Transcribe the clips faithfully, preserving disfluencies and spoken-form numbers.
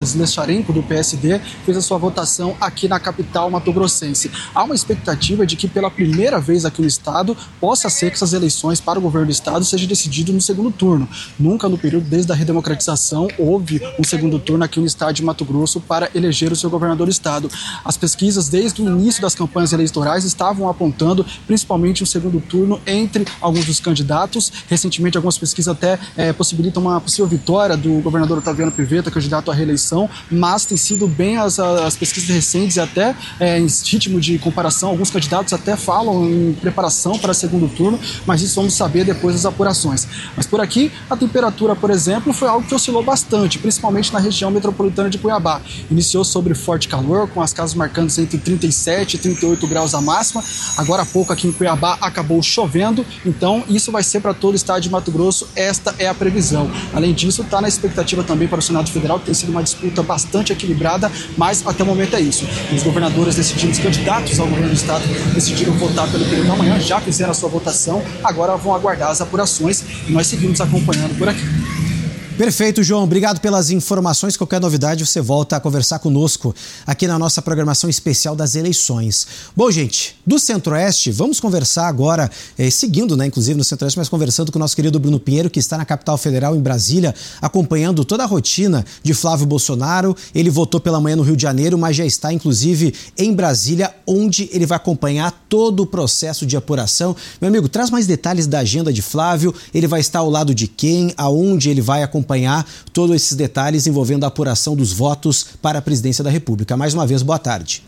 Lecharenko, do P S D, fez a sua votação aqui na capital mato-grossense. Há uma expectativa de que pela primeira vez aqui no estado possa ser que essas eleições para o governo do estado seja decidido no segundo turno. Nunca no período desde a redemocratização houve um segundo turno aqui no estado de Mato Grosso para eleger o seu governador do estado. As pesquisas desde o início das campanhas eleitorais estavam apontando principalmente um segundo turno entre alguns dos candidatos. Recentemente algumas pesquisas até é, possibilitam uma possível vitória do governador Otaviano Pivetta, candidato à reeleição, mas tem sido bem as, as pesquisas recentes e até é, em ritmo de comparação, alguns candidatos até falam em preparação para segundo turno, mas isso vamos saber depois das apurações. Mas por aqui, a temperatura, por exemplo, foi algo que oscilou bastante, principalmente na região metropolitana de Cuiabá. Iniciou sobre forte calor, com as casas marcando entre trinta e sete e trinta e oito graus a máxima. Agora há pouco aqui em Cuiabá acabou chovendo, então isso vai ser para todo o estado de Mato Grosso, esta é a previsão. Além disso, está na expectativa também para o Senado Federal, que tem sido uma disputa bastante equilibrada, mas até o momento é isso. Os governadores decidiram, os candidatos ao governo do estado decidiram votar pelo período da manhã, já fizeram a sua votação, agora vão aguardar as apurações e nós seguimos acompanhando por aqui. Perfeito, João. Obrigado pelas informações. Qualquer novidade, você volta a conversar conosco aqui na nossa programação especial das eleições. Bom, gente, do Centro-Oeste, vamos conversar agora, eh, seguindo, né, inclusive no Centro-Oeste, mas conversando com o nosso querido Bruno Pinheiro, que está na capital federal, em Brasília, acompanhando toda a rotina de Flávio Bolsonaro. Ele votou pela manhã no Rio de Janeiro, mas já está, inclusive, em Brasília, onde ele vai acompanhar todo o processo de apuração. Meu amigo, traz mais detalhes da agenda de Flávio. Ele vai estar ao lado de quem, aonde ele vai acompanhar acompanhar todos esses detalhes envolvendo a apuração dos votos para a presidência da República. Mais uma vez, boa tarde.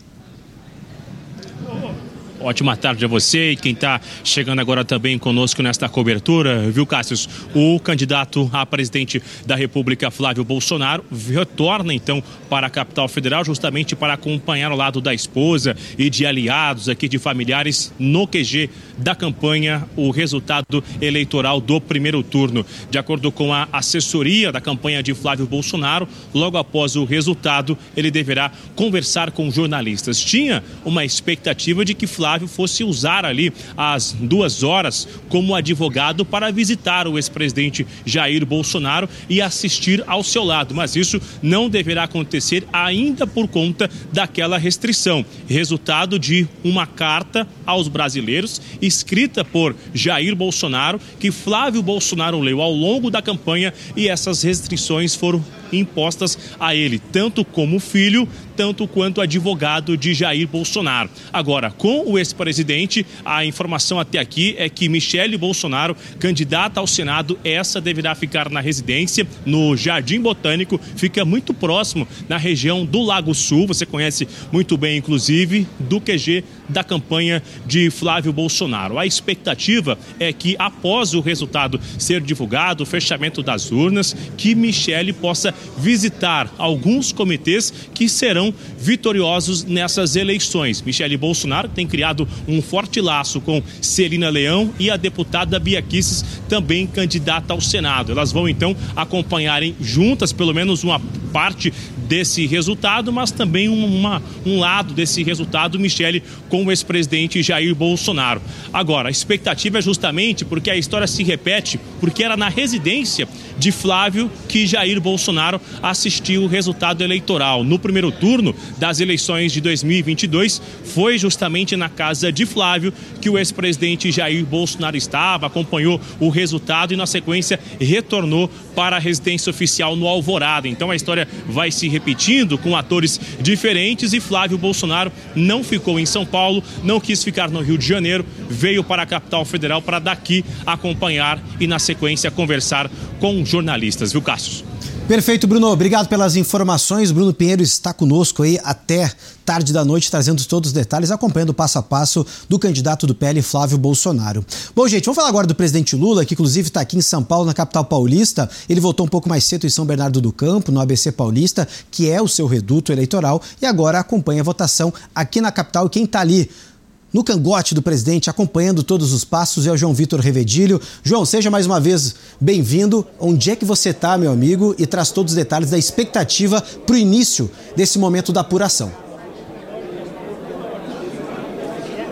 Ótima tarde a você e quem está chegando agora também conosco nesta cobertura, viu, Cássio? O candidato a presidente da República, Flávio Bolsonaro, retorna então para a capital federal justamente para acompanhar ao lado da esposa e de aliados aqui, de familiares, no Q G da campanha, o resultado eleitoral do primeiro turno. De acordo com a assessoria da campanha de Flávio Bolsonaro, logo após o resultado, ele deverá conversar com jornalistas. Tinha uma expectativa de que Flávio fosse usar ali as duas horas como advogado para visitar o ex-presidente Jair Bolsonaro e assistir ao seu lado, mas isso não deverá acontecer ainda por conta daquela restrição. Resultado de uma carta aos brasileiros escrita por Jair Bolsonaro, que Flávio Bolsonaro leu ao longo da campanha, e essas restrições foram impostas a ele, tanto como filho, tanto quanto advogado de Jair Bolsonaro. Agora, com o ex-presidente, a informação até aqui é que Michele Bolsonaro, candidata ao Senado, essa deverá ficar na residência, no Jardim Botânico, fica muito próximo na região do Lago Sul, você conhece muito bem, inclusive, do Q G da campanha de Flávio Bolsonaro. A expectativa é que, após o resultado ser divulgado, o fechamento das urnas, que Michele possa visitar alguns comitês que serão vitoriosos nessas eleições. Michele Bolsonaro tem criado um forte laço com Celina Leão e a deputada Bia Kicis, também candidata ao Senado. Elas vão então acompanharem juntas pelo menos uma parte desse resultado, mas também uma, um lado desse resultado, Michele, com o ex-presidente Jair Bolsonaro. Agora, a expectativa é justamente porque a história se repete, porque era na residência de Flávio que Jair Bolsonaro assistiu o resultado eleitoral. No primeiro turno das eleições de dois mil e vinte e dois, foi justamente na casa de Flávio que o ex-presidente Jair Bolsonaro estava, acompanhou o resultado e, na sequência, retornou para a residência oficial no Alvorada. Então a história vai se repetindo com atores diferentes e Flávio Bolsonaro não ficou em São Paulo, não quis ficar no Rio de Janeiro, veio para a capital federal para daqui acompanhar e, na sequência, conversar com jornalistas, viu, Cássio? Perfeito, Bruno. Obrigado pelas informações. Bruno Pinheiro está conosco aí até tarde da noite, trazendo todos os detalhes, acompanhando o passo a passo do candidato do P L, Flávio Bolsonaro. Bom, gente, vamos falar agora do presidente Lula, que inclusive está aqui em São Paulo, na capital paulista. Ele voltou um pouco mais cedo em São Bernardo do Campo, no A B C Paulista, que é o seu reduto eleitoral, e agora acompanha a votação aqui na capital. E quem está ali no cangote do presidente, acompanhando todos os passos, é o João Vitor Revedilho. João, seja mais uma vez bem-vindo. Onde é que você está, meu amigo? E traz todos os detalhes da expectativa para o início desse momento da apuração.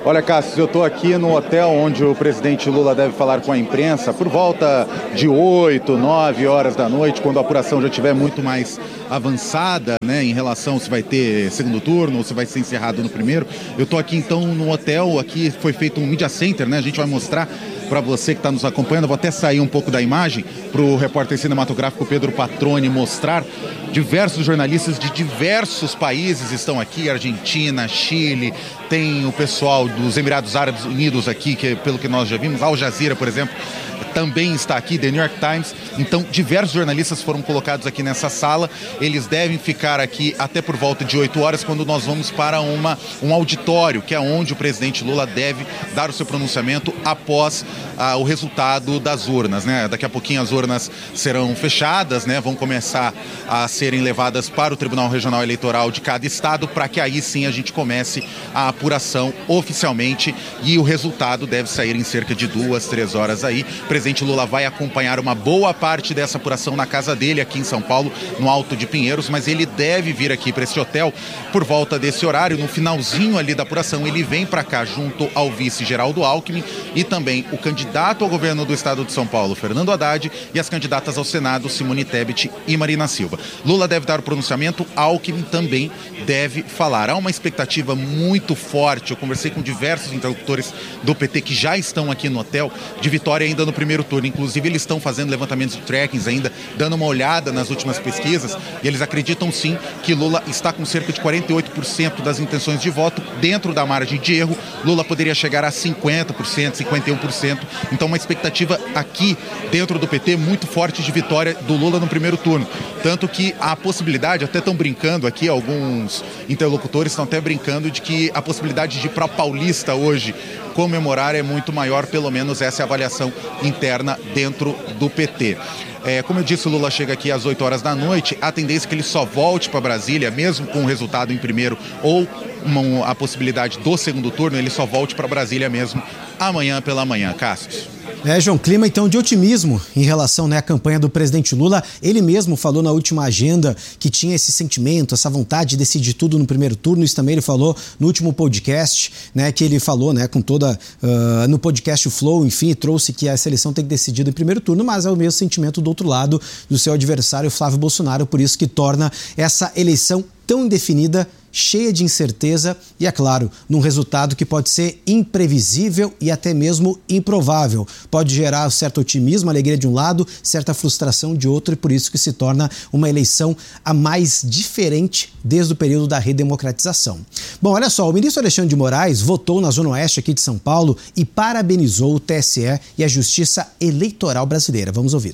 Olha, Cássio, eu estou aqui no hotel onde o presidente Lula deve falar com a imprensa por volta de oito, nove horas da noite, quando a apuração já estiver muito mais avançada, né, em relação se vai ter segundo turno ou se vai ser encerrado no primeiro. Eu estou aqui então no hotel, aqui foi feito um media center, né, a gente vai mostrar para você que está nos acompanhando. Eu vou até sair um pouco da imagem para o repórter cinematográfico Pedro Patroni mostrar. Diversos jornalistas de diversos países estão aqui, Argentina, Chile, tem o pessoal dos Emirados Árabes Unidos aqui, que pelo que nós já vimos, Al Jazeera, por exemplo, também está aqui, The New York Times. Então, diversos jornalistas foram colocados aqui nessa sala. Eles devem ficar aqui até por volta de oito horas, quando nós vamos para uma, um auditório, que é onde o presidente Lula deve dar o seu pronunciamento após ah, o resultado das urnas, né? Daqui a pouquinho as urnas serão fechadas, né? Vão começar a serem levadas para o Tribunal Regional Eleitoral de cada estado, para que aí sim a gente comece a apuração oficialmente, e o resultado deve sair em cerca de duas, três horas aí. O presidente Lula vai acompanhar uma boa parte dessa apuração na casa dele aqui em São Paulo, no Alto de Pinheiros, mas ele deve vir aqui para esse hotel por volta desse horário. No finalzinho ali da apuração, ele vem para cá junto ao vice Geraldo Alckmin e também o candidato ao governo do estado de São Paulo, Fernando Haddad, e as candidatas ao Senado, Simone Tebet e Marina Silva. Lula deve dar o pronunciamento, Alckmin também deve falar. Há uma expectativa muito forte, eu conversei com diversos interlocutores do P T que já estão aqui no hotel, de vitória ainda no primeiro turno. Inclusive, eles estão fazendo levantamentos de trackings ainda, dando uma olhada nas últimas pesquisas, e eles acreditam sim que Lula está com cerca de quarenta e oito por cento das intenções de voto dentro da margem de erro. Lula poderia chegar a cinquenta por cento, cinquenta e um por cento. Então, uma expectativa aqui dentro do P T muito forte de vitória do Lula no primeiro turno. Tanto que a possibilidade, até estão brincando aqui, alguns interlocutores estão até brincando de que a possibilidade de ir para Paulista hoje comemorar é muito maior, pelo menos essa é a avaliação interna dentro do P T. É, como eu disse, o Lula chega aqui às oito horas da noite, a tendência é que ele só volte para Brasília, mesmo com o resultado em primeiro ou uma, a possibilidade do segundo turno, ele só volte para Brasília mesmo amanhã pela manhã. Cássio. É, João, clima então de otimismo em relação, né, à campanha do presidente Lula. Ele mesmo falou na última agenda que tinha esse sentimento, essa vontade de decidir tudo no primeiro turno. Isso também ele falou no último podcast, né, que ele falou, né, com toda uh, no podcast Flow, enfim, trouxe que a seleção tem que decidir em primeiro turno, mas é o mesmo sentimento do outro lado do seu adversário Flávio Bolsonaro, por isso que torna essa eleição tão indefinida, cheia de incerteza e, é claro, num resultado que pode ser imprevisível e até mesmo improvável. Pode gerar certo otimismo, alegria de um lado, certa frustração de outro, e por isso que se torna uma eleição a mais diferente desde o período da redemocratização. Bom, olha só, o ministro Alexandre de Moraes votou na Zona Oeste aqui de São Paulo e parabenizou o T S E e a Justiça Eleitoral Brasileira. Vamos ouvir.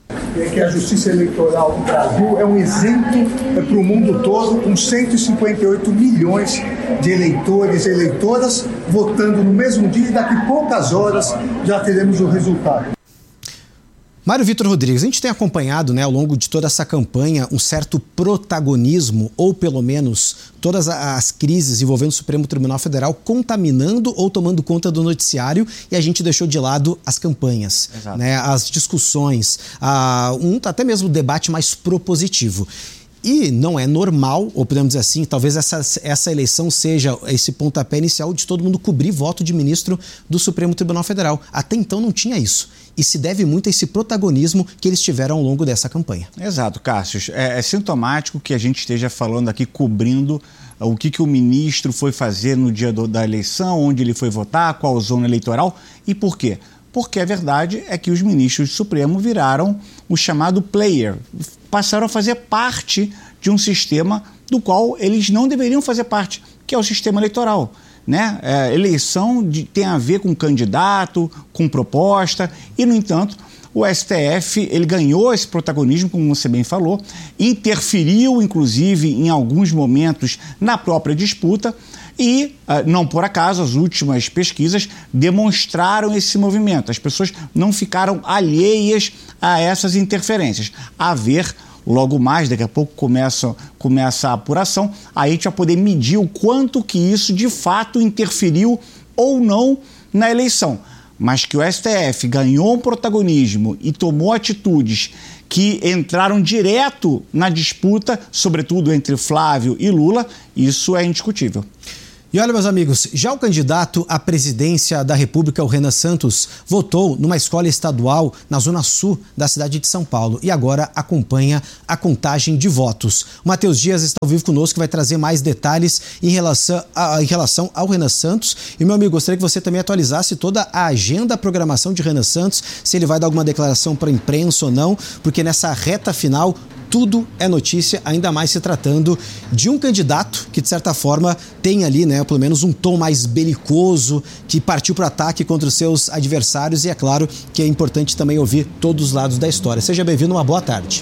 É que a Justiça Eleitoral do Brasil é um exemplo para o mundo todo, com cento e cinquenta e oito milhões de eleitores e eleitoras votando no mesmo dia, e daqui poucas horas já teremos o resultado. Mário Vitor Rodrigues, a gente tem acompanhado, né, ao longo de toda essa campanha um certo protagonismo, ou pelo menos todas as crises envolvendo o Supremo Tribunal Federal contaminando ou tomando conta do noticiário, e a gente deixou de lado as campanhas, né, as discussões, a, um, até mesmo o debate mais propositivo. E não é normal, ou podemos dizer assim, talvez essa, essa eleição seja esse pontapé inicial de todo mundo cobrir voto de ministro do Supremo Tribunal Federal. Até então não tinha isso. E se deve muito a esse protagonismo que eles tiveram ao longo dessa campanha. Exato, Cássio. É, é sintomático que a gente esteja falando aqui, cobrindo o que, que o ministro foi fazer no dia do, da eleição, onde ele foi votar, qual zona eleitoral e por quê. Porque a verdade é que os ministros do Supremo viraram o chamado player, passaram a fazer parte de um sistema do qual eles não deveriam fazer parte, que é o sistema eleitoral. Né? É, eleição de, tem a ver com candidato, com proposta, e, no entanto, o S T F ele ganhou esse protagonismo, como você bem falou, interferiu, inclusive, em alguns momentos na própria disputa, e, não por acaso, as últimas pesquisas demonstraram esse movimento. As pessoas não ficaram alheias a essas interferências. A ver, logo mais, daqui a pouco começa, começa a apuração, aí a gente vai poder medir o quanto que isso, de fato, interferiu ou não na eleição. Mas que o S T F ganhou um protagonismo e tomou atitudes que entraram direto na disputa, sobretudo entre Flávio e Lula, isso é indiscutível. E olha, meus amigos, já o candidato à presidência da República, o Renan Santos, votou numa escola estadual na zona sul da cidade de São Paulo e agora acompanha a contagem de votos. O Matheus Dias está ao vivo conosco e vai trazer mais detalhes em relação, a, em relação ao Renan Santos. E, meu amigo, gostaria que você também atualizasse toda a agenda, a programação de Renan Santos, se ele vai dar alguma declaração para a imprensa ou não, porque nessa reta final tudo é notícia, ainda mais se tratando de um candidato que, de certa forma, tem ali, né, pelo menos um tom mais belicoso, que partiu para o ataque contra os seus adversários e é claro que é importante também ouvir todos os lados da história. Seja bem-vindo, uma boa tarde.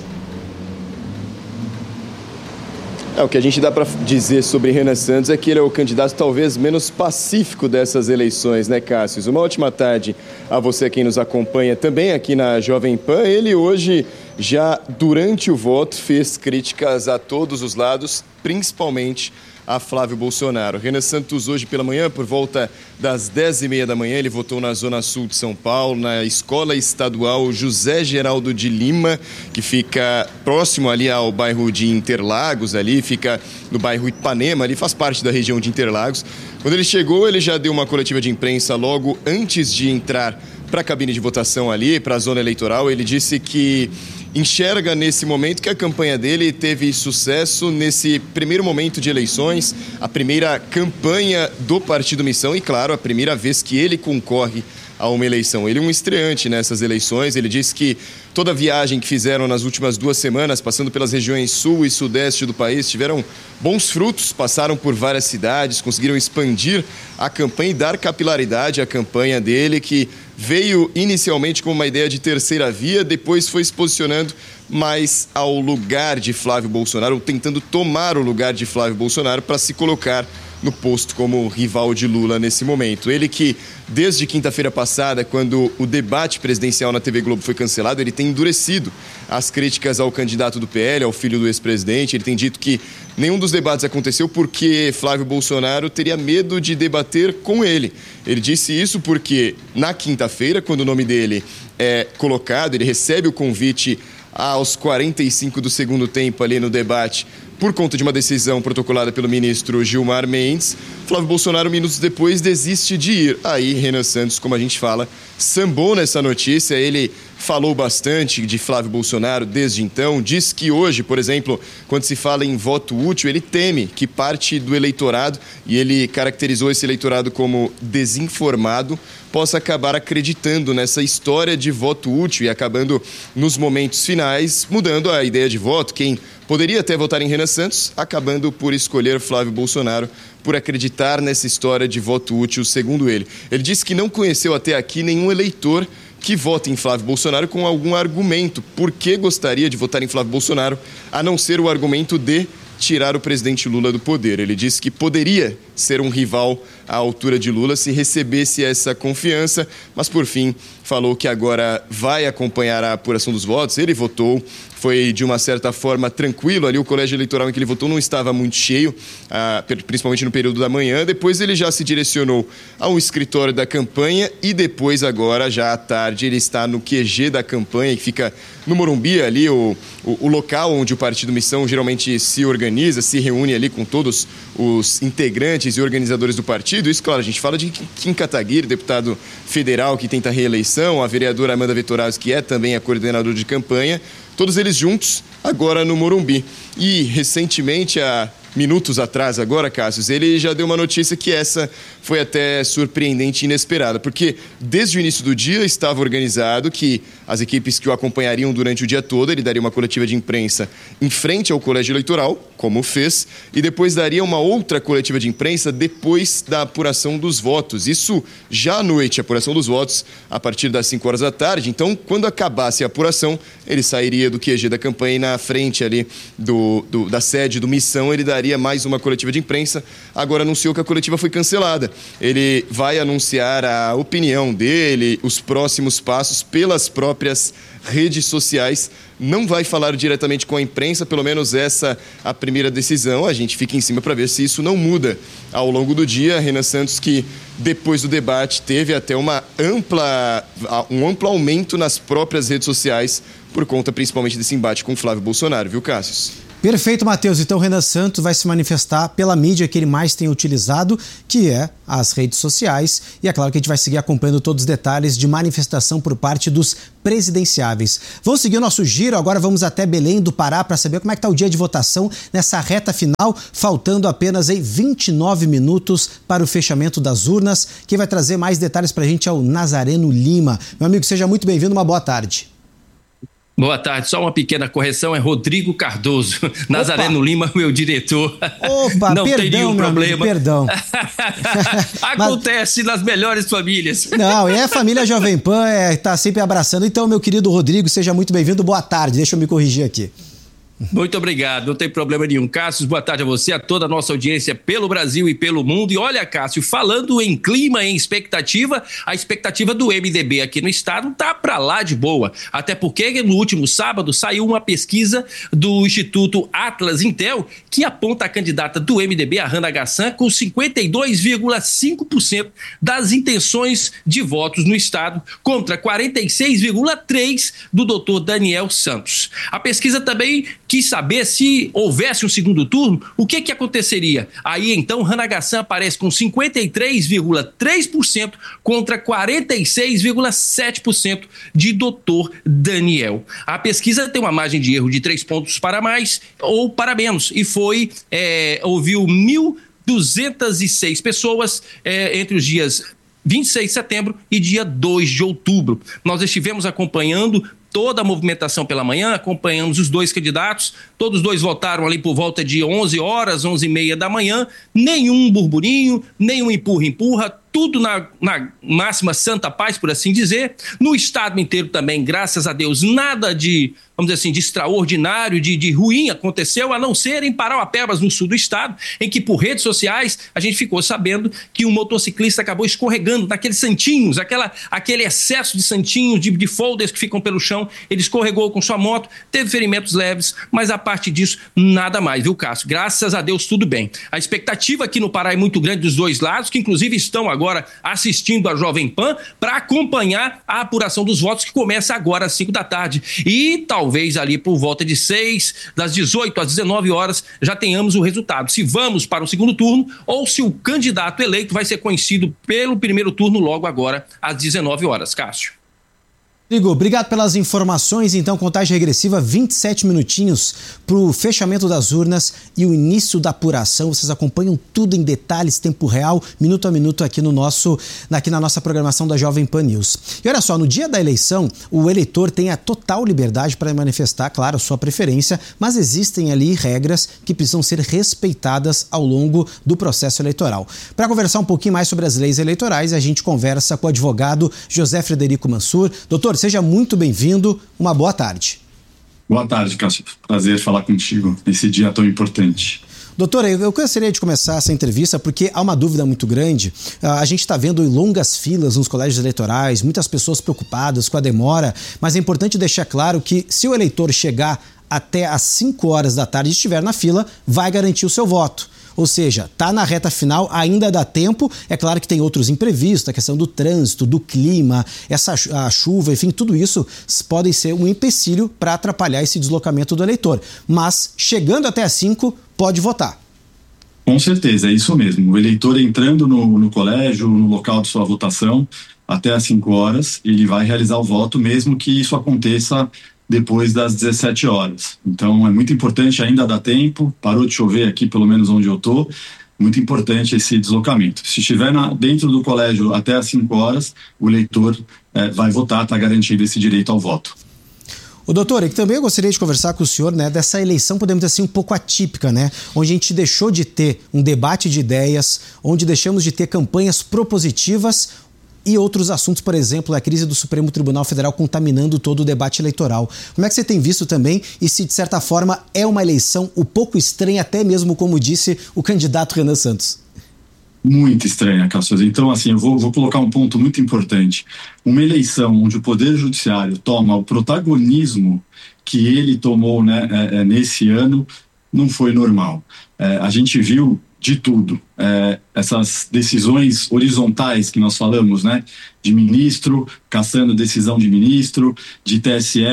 É, o que a gente dá para dizer sobre Renan Santos é que ele é o candidato talvez menos pacífico dessas eleições, né, Cássio? Uma ótima tarde a você quem nos acompanha também aqui na Jovem Pan. Ele hoje, já durante o voto, fez críticas a todos os lados, principalmente a Flávio Bolsonaro. Renan Santos hoje pela manhã, por volta das dez e meia da manhã, ele votou na Zona Sul de São Paulo, na Escola Estadual José Geraldo de Lima, que fica próximo ali ao bairro de Interlagos, ali fica no bairro Ipanema, ali faz parte da região de Interlagos. Quando ele chegou, ele já deu uma coletiva de imprensa logo antes de entrar para a cabine de votação ali, para a zona eleitoral. Ele disse que enxerga nesse momento que a campanha dele teve sucesso nesse primeiro momento de eleições, a primeira campanha do Partido Missão e, claro, a primeira vez que ele concorre a uma eleição. Ele é um estreante nessas eleições. Ele disse que toda a viagem que fizeram nas últimas duas semanas, passando pelas regiões sul e sudeste do país, tiveram bons frutos, passaram por várias cidades, conseguiram expandir a campanha e dar capilaridade à campanha dele, que veio inicialmente com uma ideia de terceira via, depois foi se posicionando mais ao lugar de Flávio Bolsonaro, tentando tomar o lugar de Flávio Bolsonaro para se colocar no posto como rival de Lula nesse momento. Ele que, desde quinta-feira passada, quando o debate presidencial na T V Globo foi cancelado, ele tem endurecido as críticas ao candidato do P L, ao filho do ex-presidente. Ele tem dito que nenhum dos debates aconteceu porque Flávio Bolsonaro teria medo de debater com ele. Ele disse isso porque, na quinta-feira, quando o nome dele é colocado, ele recebe o convite aos quarenta e cinco do segundo tempo ali no debate, por conta de uma decisão protocolada pelo ministro Gilmar Mendes. Flávio Bolsonaro, minutos depois, desiste de ir. Aí, Renan Santos, como a gente fala, sambou nessa notícia. Ele falou bastante de Flávio Bolsonaro desde então. Diz que hoje, por exemplo, quando se fala em voto útil, ele teme que parte do eleitorado, e ele caracterizou esse eleitorado como desinformado, possa acabar acreditando nessa história de voto útil e acabando, nos momentos finais, mudando a ideia de voto. Quem poderia até votar em Renan Santos, acabando por escolher Flávio Bolsonaro, por acreditar nessa história de voto útil, segundo ele. Ele disse que não conheceu até aqui nenhum eleitor que vota em Flávio Bolsonaro com algum argumento. Por que gostaria de votar em Flávio Bolsonaro, a não ser o argumento de tirar o presidente Lula do poder? Ele disse que poderia ser um rival à altura de Lula se recebesse essa confiança, mas por fim falou que agora vai acompanhar a apuração dos votos. Ele votou, foi de uma certa forma tranquilo ali, o colégio eleitoral em que ele votou não estava muito cheio, ah, principalmente no período da manhã. Depois ele já se direcionou ao escritório da campanha e depois agora, já à tarde, ele está no Q G da campanha, que fica no Morumbi, ali o, o, o local onde o Partido Missão geralmente se organiza, se reúne ali com todos os integrantes e organizadores do partido. Isso, claro, a gente fala de Kim Kataguiri, deputado federal que tenta reeleição, a vereadora Amanda Vettorazzi, que é também a coordenadora de campanha, todos eles juntos agora no Morumbi. E recentemente, há minutos atrás agora, Cássio, ele já deu uma notícia que essa foi até surpreendente e inesperada, porque desde o início do dia estava organizado que as equipes que o acompanhariam durante o dia todo, ele daria uma coletiva de imprensa em frente ao colégio eleitoral, como fez, e depois daria uma outra coletiva de imprensa depois da apuração dos votos. Isso já à noite, a apuração dos votos, a partir das cinco horas da tarde. Então, quando acabasse a apuração, ele sairia do Q G da campanha e na frente ali do, do, da sede do Missão, ele daria mais uma coletiva de imprensa. Agora anunciou que a coletiva foi cancelada. Ele vai anunciar a opinião dele, os próximos passos pelas próprias redes sociais. Não vai falar diretamente com a imprensa, pelo menos essa a primeira decisão. A gente fica em cima para ver se isso não muda ao longo do dia. Renan Santos, que depois do debate teve até uma ampla, um amplo aumento nas próprias redes sociais por conta principalmente desse embate com Flávio Bolsonaro, viu, Cássio? Perfeito, Matheus. Então, o Renan Santos vai se manifestar pela mídia que ele mais tem utilizado, que é as redes sociais. E é claro que a gente vai seguir acompanhando todos os detalhes de manifestação por parte dos presidenciáveis. Vamos seguir o nosso giro. Agora vamos até Belém do Pará para saber como é que está o dia de votação nessa reta final, faltando apenas aí vinte e nove minutos para o fechamento das urnas. Quem vai trazer mais detalhes para a gente é o Nazareno Lima. Meu amigo, seja muito bem-vindo. Uma boa tarde. Boa tarde, só uma pequena correção, é Rodrigo Cardoso. Opa. Nazareno Lima, meu diretor. Opa, não perdão, tem nenhum meu problema. Amigo, perdão. Acontece Mas... nas melhores famílias. Não, e a família Jovem Pan é, tá sempre abraçando. Então, meu querido Rodrigo, seja muito bem-vindo. Boa tarde, deixa eu me corrigir aqui. Muito obrigado, não tem problema nenhum. Cássio, boa tarde a você, a toda a nossa audiência pelo Brasil e pelo mundo. E olha, Cássio, falando em clima, em expectativa, a expectativa do M D B aqui no estado tá para lá de boa. Até porque no último sábado saiu uma pesquisa do Instituto Atlas Intel que aponta a candidata do M D B, a Hannah Gassan, com cinquenta e dois vírgula cinco por cento das intenções de votos no estado, contra quarenta e seis vírgula três por cento do doutor Daniel Santos. A pesquisa também quis saber se houvesse um segundo turno, o que que aconteceria? Aí então Hannah Gassan aparece com cinquenta e três vírgula três por cento contra quarenta e seis vírgula sete por cento de doutor Daniel. A pesquisa tem uma margem de erro de três pontos para mais ou para menos e foi, é, ouviu mil duzentas e seis pessoas é, entre os dias vinte e seis de setembro e dia dois de outubro. Nós estivemos acompanhando toda a movimentação pela manhã, acompanhamos os dois candidatos, todos dois votaram ali por volta de onze horas, onze e meia da manhã, nenhum burburinho, nenhum empurra-empurra, tudo na, na máxima santa paz, por assim dizer. No estado inteiro também, graças a Deus, nada de, vamos dizer assim, de extraordinário, de, de ruim aconteceu, a não ser em Parauapebas, no sul do estado, em que por redes sociais a gente ficou sabendo que um motociclista acabou escorregando naqueles santinhos, aquela, aquele excesso de santinhos, de, de folders que ficam pelo chão, ele escorregou com sua moto, teve ferimentos leves, mas a parte disso, nada mais, viu, Cássio? Graças a Deus, tudo bem. A expectativa aqui no Pará é muito grande dos dois lados, que inclusive estão agora agora assistindo a Jovem Pan para acompanhar a apuração dos votos que começa agora às cinco da tarde e talvez ali por volta de seis, das dezoito às dezenove horas já tenhamos o resultado, se vamos para o segundo turno ou se o candidato eleito vai ser conhecido pelo primeiro turno logo agora às dezenove horas, Cássio. Rodrigo, obrigado pelas informações. Então, contagem regressiva, vinte e sete minutinhos para o fechamento das urnas e o início da apuração. Vocês acompanham tudo em detalhes, tempo real, minuto a minuto aqui, no nosso, aqui na nossa programação da Jovem Pan News. E olha só, no dia da eleição, o eleitor tem a total liberdade para manifestar, claro, a sua preferência, mas existem ali regras que precisam ser respeitadas ao longo do processo eleitoral. Para conversar um pouquinho mais sobre as leis eleitorais, a gente conversa com o advogado José Frederico Mansur. Doutor, seja muito bem-vindo, uma boa tarde. Boa tarde, Cássio. Prazer falar contigo nesse dia tão importante. Doutora, eu gostaria de começar essa entrevista porque há uma dúvida muito grande. A gente está vendo longas filas nos colégios eleitorais, muitas pessoas preocupadas com a demora, mas é importante deixar claro que se o eleitor chegar até às cinco horas da tarde e estiver na fila, vai garantir o seu voto. Ou seja, está na reta final, ainda dá tempo. É claro que tem outros imprevistos, a questão do trânsito, do clima, essa, a chuva, enfim, tudo isso podem ser um empecilho para atrapalhar esse deslocamento do eleitor. Mas, chegando até às cinco, pode votar. Com certeza, é isso mesmo. O eleitor entrando no, no colégio, no local de sua votação, até às cinco horas, ele vai realizar o voto, mesmo que isso aconteça depois das dezessete horas. Então é muito importante, ainda dá tempo, parou de chover aqui, pelo menos onde eu estou, muito importante esse deslocamento. Se estiver na, dentro do colégio até às cinco horas, o eleitor é, vai votar, está garantido esse direito ao voto. O doutor, e também eu gostaria de conversar com o senhor, né, dessa eleição, podemos dizer assim, um pouco atípica, né, onde a gente deixou de ter um debate de ideias, onde deixamos de ter campanhas propositivas e outros assuntos, por exemplo, a crise do Supremo Tribunal Federal contaminando todo o debate eleitoral. Como é que você tem visto também e se, de certa forma, é uma eleição um pouco estranha, até mesmo, como disse o candidato Renan Santos? Muito estranha, Cássio. Então, assim, eu vou, vou colocar um ponto muito importante. Uma eleição onde o Poder Judiciário toma o protagonismo que ele tomou, né, é, é, nesse ano, não foi normal. É, a gente viu de tudo. É, essas decisões horizontais que nós falamos, né, de ministro, caçando decisão de ministro, de T S E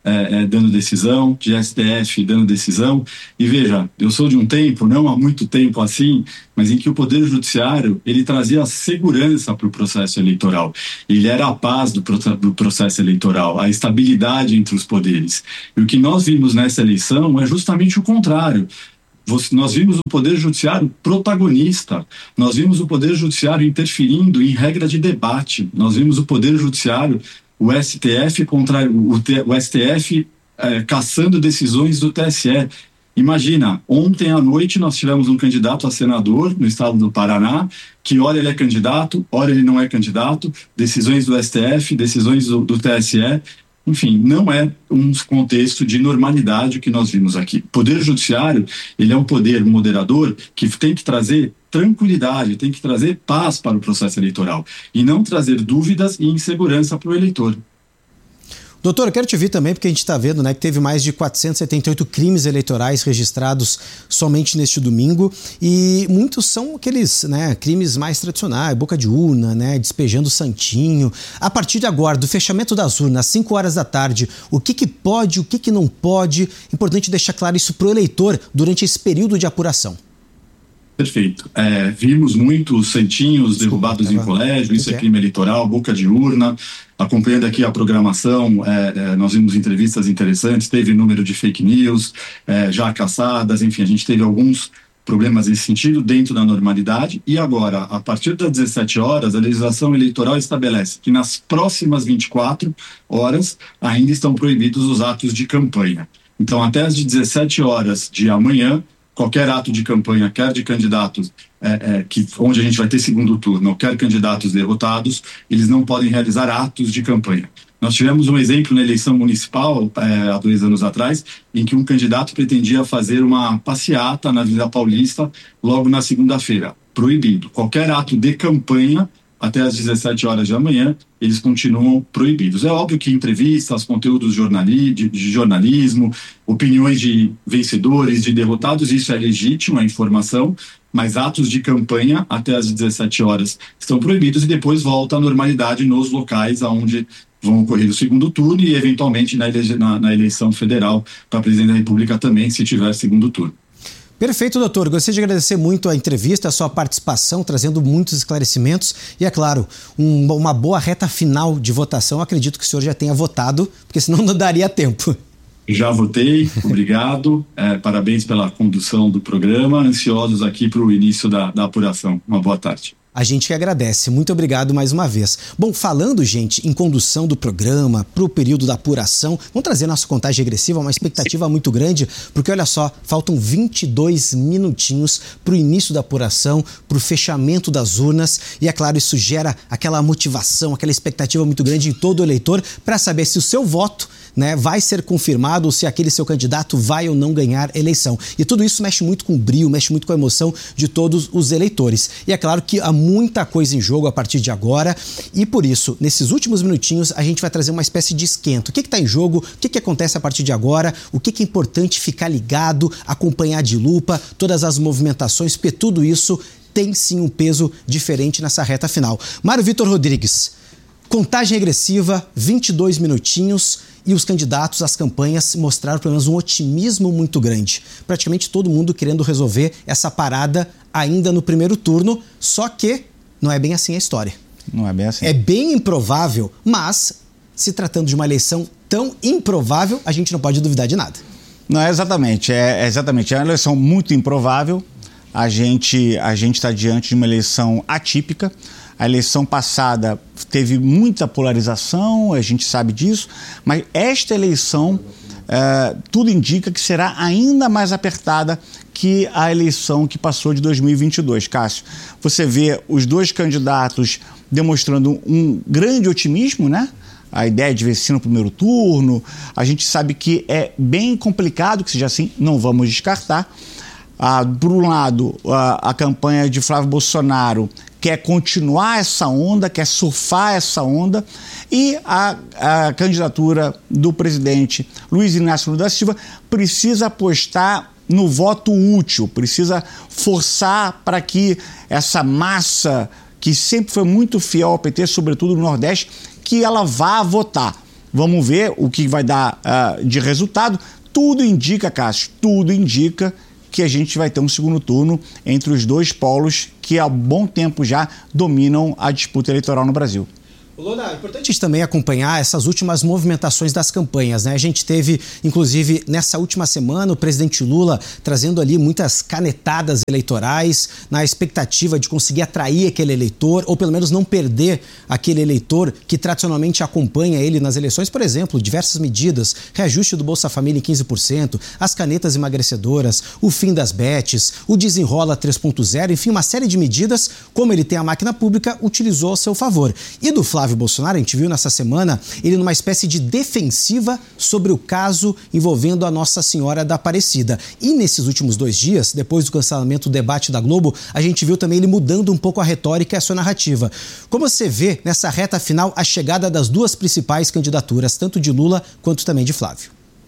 é, é, dando decisão, de S T F dando decisão. E veja, eu sou de um tempo, não há muito tempo assim, mas em que o Poder Judiciário ele trazia a segurança para o processo eleitoral. Ele era a paz do, do processo eleitoral, a estabilidade entre os poderes. E o que nós vimos nessa eleição é justamente o contrário. Nós vimos o Poder Judiciário protagonista, nós vimos o Poder Judiciário interferindo em regra de debate, nós vimos o Poder Judiciário, o S T F contra o, o S T F é, caçando decisões do T S E. Imagina, ontem à noite nós tivemos um candidato a senador no estado do Paraná, que ora ele é candidato, ora ele não é candidato, decisões do S T F, decisões do, do T S E. Enfim, não é um contexto de normalidade que nós vimos aqui. O Poder Judiciário, ele é um poder moderador que tem que trazer tranquilidade, tem que trazer paz para o processo eleitoral e não trazer dúvidas e insegurança para o eleitor. Doutor, eu quero te ouvir também, porque a gente está vendo, né, que teve mais de quatrocentos e setenta e oito crimes eleitorais registrados somente neste domingo, e muitos são aqueles, né, crimes mais tradicionais, boca de urna, né, despejando santinho. A partir de agora, do fechamento das urnas, às cinco horas da tarde, o que que pode, o que que não pode? Importante deixar claro isso para o eleitor durante esse período de apuração. Perfeito. É, vimos muitos santinhos derrubados em colégio, isso é crime eleitoral, boca de urna. Acompanhando aqui a programação, é, é, nós vimos entrevistas interessantes, teve número de fake news, é, já caçadas, enfim, a gente teve alguns problemas nesse sentido dentro da normalidade. E agora, a partir das dezessete horas, a legislação eleitoral estabelece que nas próximas vinte e quatro horas ainda estão proibidos os atos de campanha. Então, até as dezessete horas de amanhã, qualquer ato de campanha, quer de candidatos, é, é, que, onde a gente vai ter segundo turno, quer candidatos derrotados, eles não podem realizar atos de campanha. Nós tivemos um exemplo na eleição municipal, é, há dois anos atrás, em que um candidato pretendia fazer uma passeata na Avenida Paulista logo na segunda-feira. Proibido. Qualquer ato de campanha, até às dezessete horas de amanhã, eles continuam proibidos. É óbvio que entrevistas, conteúdos jornali de, de jornalismo, opiniões de vencedores, de derrotados, isso é legítimo, é informação, mas atos de campanha até às dezessete horas estão proibidos e depois volta à normalidade nos locais onde vão ocorrer o segundo turno e, eventualmente, na, ele na, na eleição federal para presidente da República também, se tiver segundo turno. Perfeito, doutor. Gostaria de agradecer muito a entrevista, a sua participação, trazendo muitos esclarecimentos e, é claro, um, uma boa reta final de votação. Eu acredito que o senhor já tenha votado, porque senão não daria tempo. Já votei, obrigado. É, parabéns pela condução do programa. Ansiosos aqui para o início da, da apuração. Uma boa tarde. A gente que agradece. Muito obrigado mais uma vez. Bom, falando, gente, em condução do programa para o período da apuração, vamos trazer nossa contagem regressiva, uma expectativa muito grande, porque olha só, faltam vinte e dois minutinhos para o início da apuração, para o fechamento das urnas e, é claro, isso gera aquela motivação, aquela expectativa muito grande em todo eleitor para saber se o seu voto, né, vai ser confirmado ou se aquele seu candidato vai ou não ganhar eleição. E tudo isso mexe muito com o brio, mexe muito com a emoção de todos os eleitores. E é claro que há muita coisa em jogo a partir de agora e por isso, nesses últimos minutinhos, a gente vai trazer uma espécie de esquento. O que está em jogo, o que, que acontece a partir de agora, o que, que é importante ficar ligado, acompanhar de lupa, todas as movimentações, porque tudo isso tem sim um peso diferente nessa reta final. Mário Vitor Rodrigues, contagem regressiva, vinte e dois minutinhos. E os candidatos, as campanhas mostraram pelo menos um otimismo muito grande. Praticamente todo mundo querendo resolver essa parada ainda no primeiro turno, só que não é bem assim a história. Não é bem assim. É bem improvável, mas se tratando de uma eleição tão improvável, a gente não pode duvidar de nada. Não, é exatamente. É, é exatamente. É uma eleição muito improvável. A gente a gente está diante de uma eleição atípica. A eleição passada teve muita polarização, a gente sabe disso, mas esta eleição, é, tudo indica que será ainda mais apertada que a eleição que passou de dois mil e vinte e dois. Cássio, você vê os dois candidatos demonstrando um grande otimismo, né? A ideia de vencer no primeiro turno, a gente sabe que é bem complicado, que seja assim, não vamos descartar. Ah, por um lado, a, a campanha de Flávio Bolsonaro quer continuar essa onda, quer surfar essa onda, e a, a candidatura do presidente Luiz Inácio Lula da Silva precisa apostar no voto útil, precisa forçar para que essa massa, que sempre foi muito fiel ao P T, sobretudo no Nordeste, que ela vá votar. Vamos ver o que vai dar uh, de resultado. Tudo indica, Cássio, tudo indica que a gente vai ter um segundo turno entre os dois polos que há bom tempo já dominam a disputa eleitoral no Brasil. Lona, é importante também acompanhar essas últimas movimentações das campanhas, né? A gente teve, inclusive, nessa última semana, o presidente Lula trazendo ali muitas canetadas eleitorais na expectativa de conseguir atrair aquele eleitor, ou pelo menos não perder aquele eleitor que tradicionalmente acompanha ele nas eleições. Por exemplo, diversas medidas, reajuste do Bolsa Família em quinze por cento, as canetas emagrecedoras, o fim das bets, o Desenrola três ponto zero, enfim, uma série de medidas, como ele tem a máquina pública, utilizou a seu favor. E do Flávio Flávio Bolsonaro, a gente viu nessa semana ele numa espécie de defensiva sobre o caso envolvendo a Nossa Senhora da Aparecida. E nesses últimos dois dias, depois do cancelamento do debate da Globo, a gente viu também ele mudando um pouco a retórica e a sua narrativa. Como você vê nessa reta final a chegada das duas principais candidaturas, tanto de Lula quanto também de Flávio?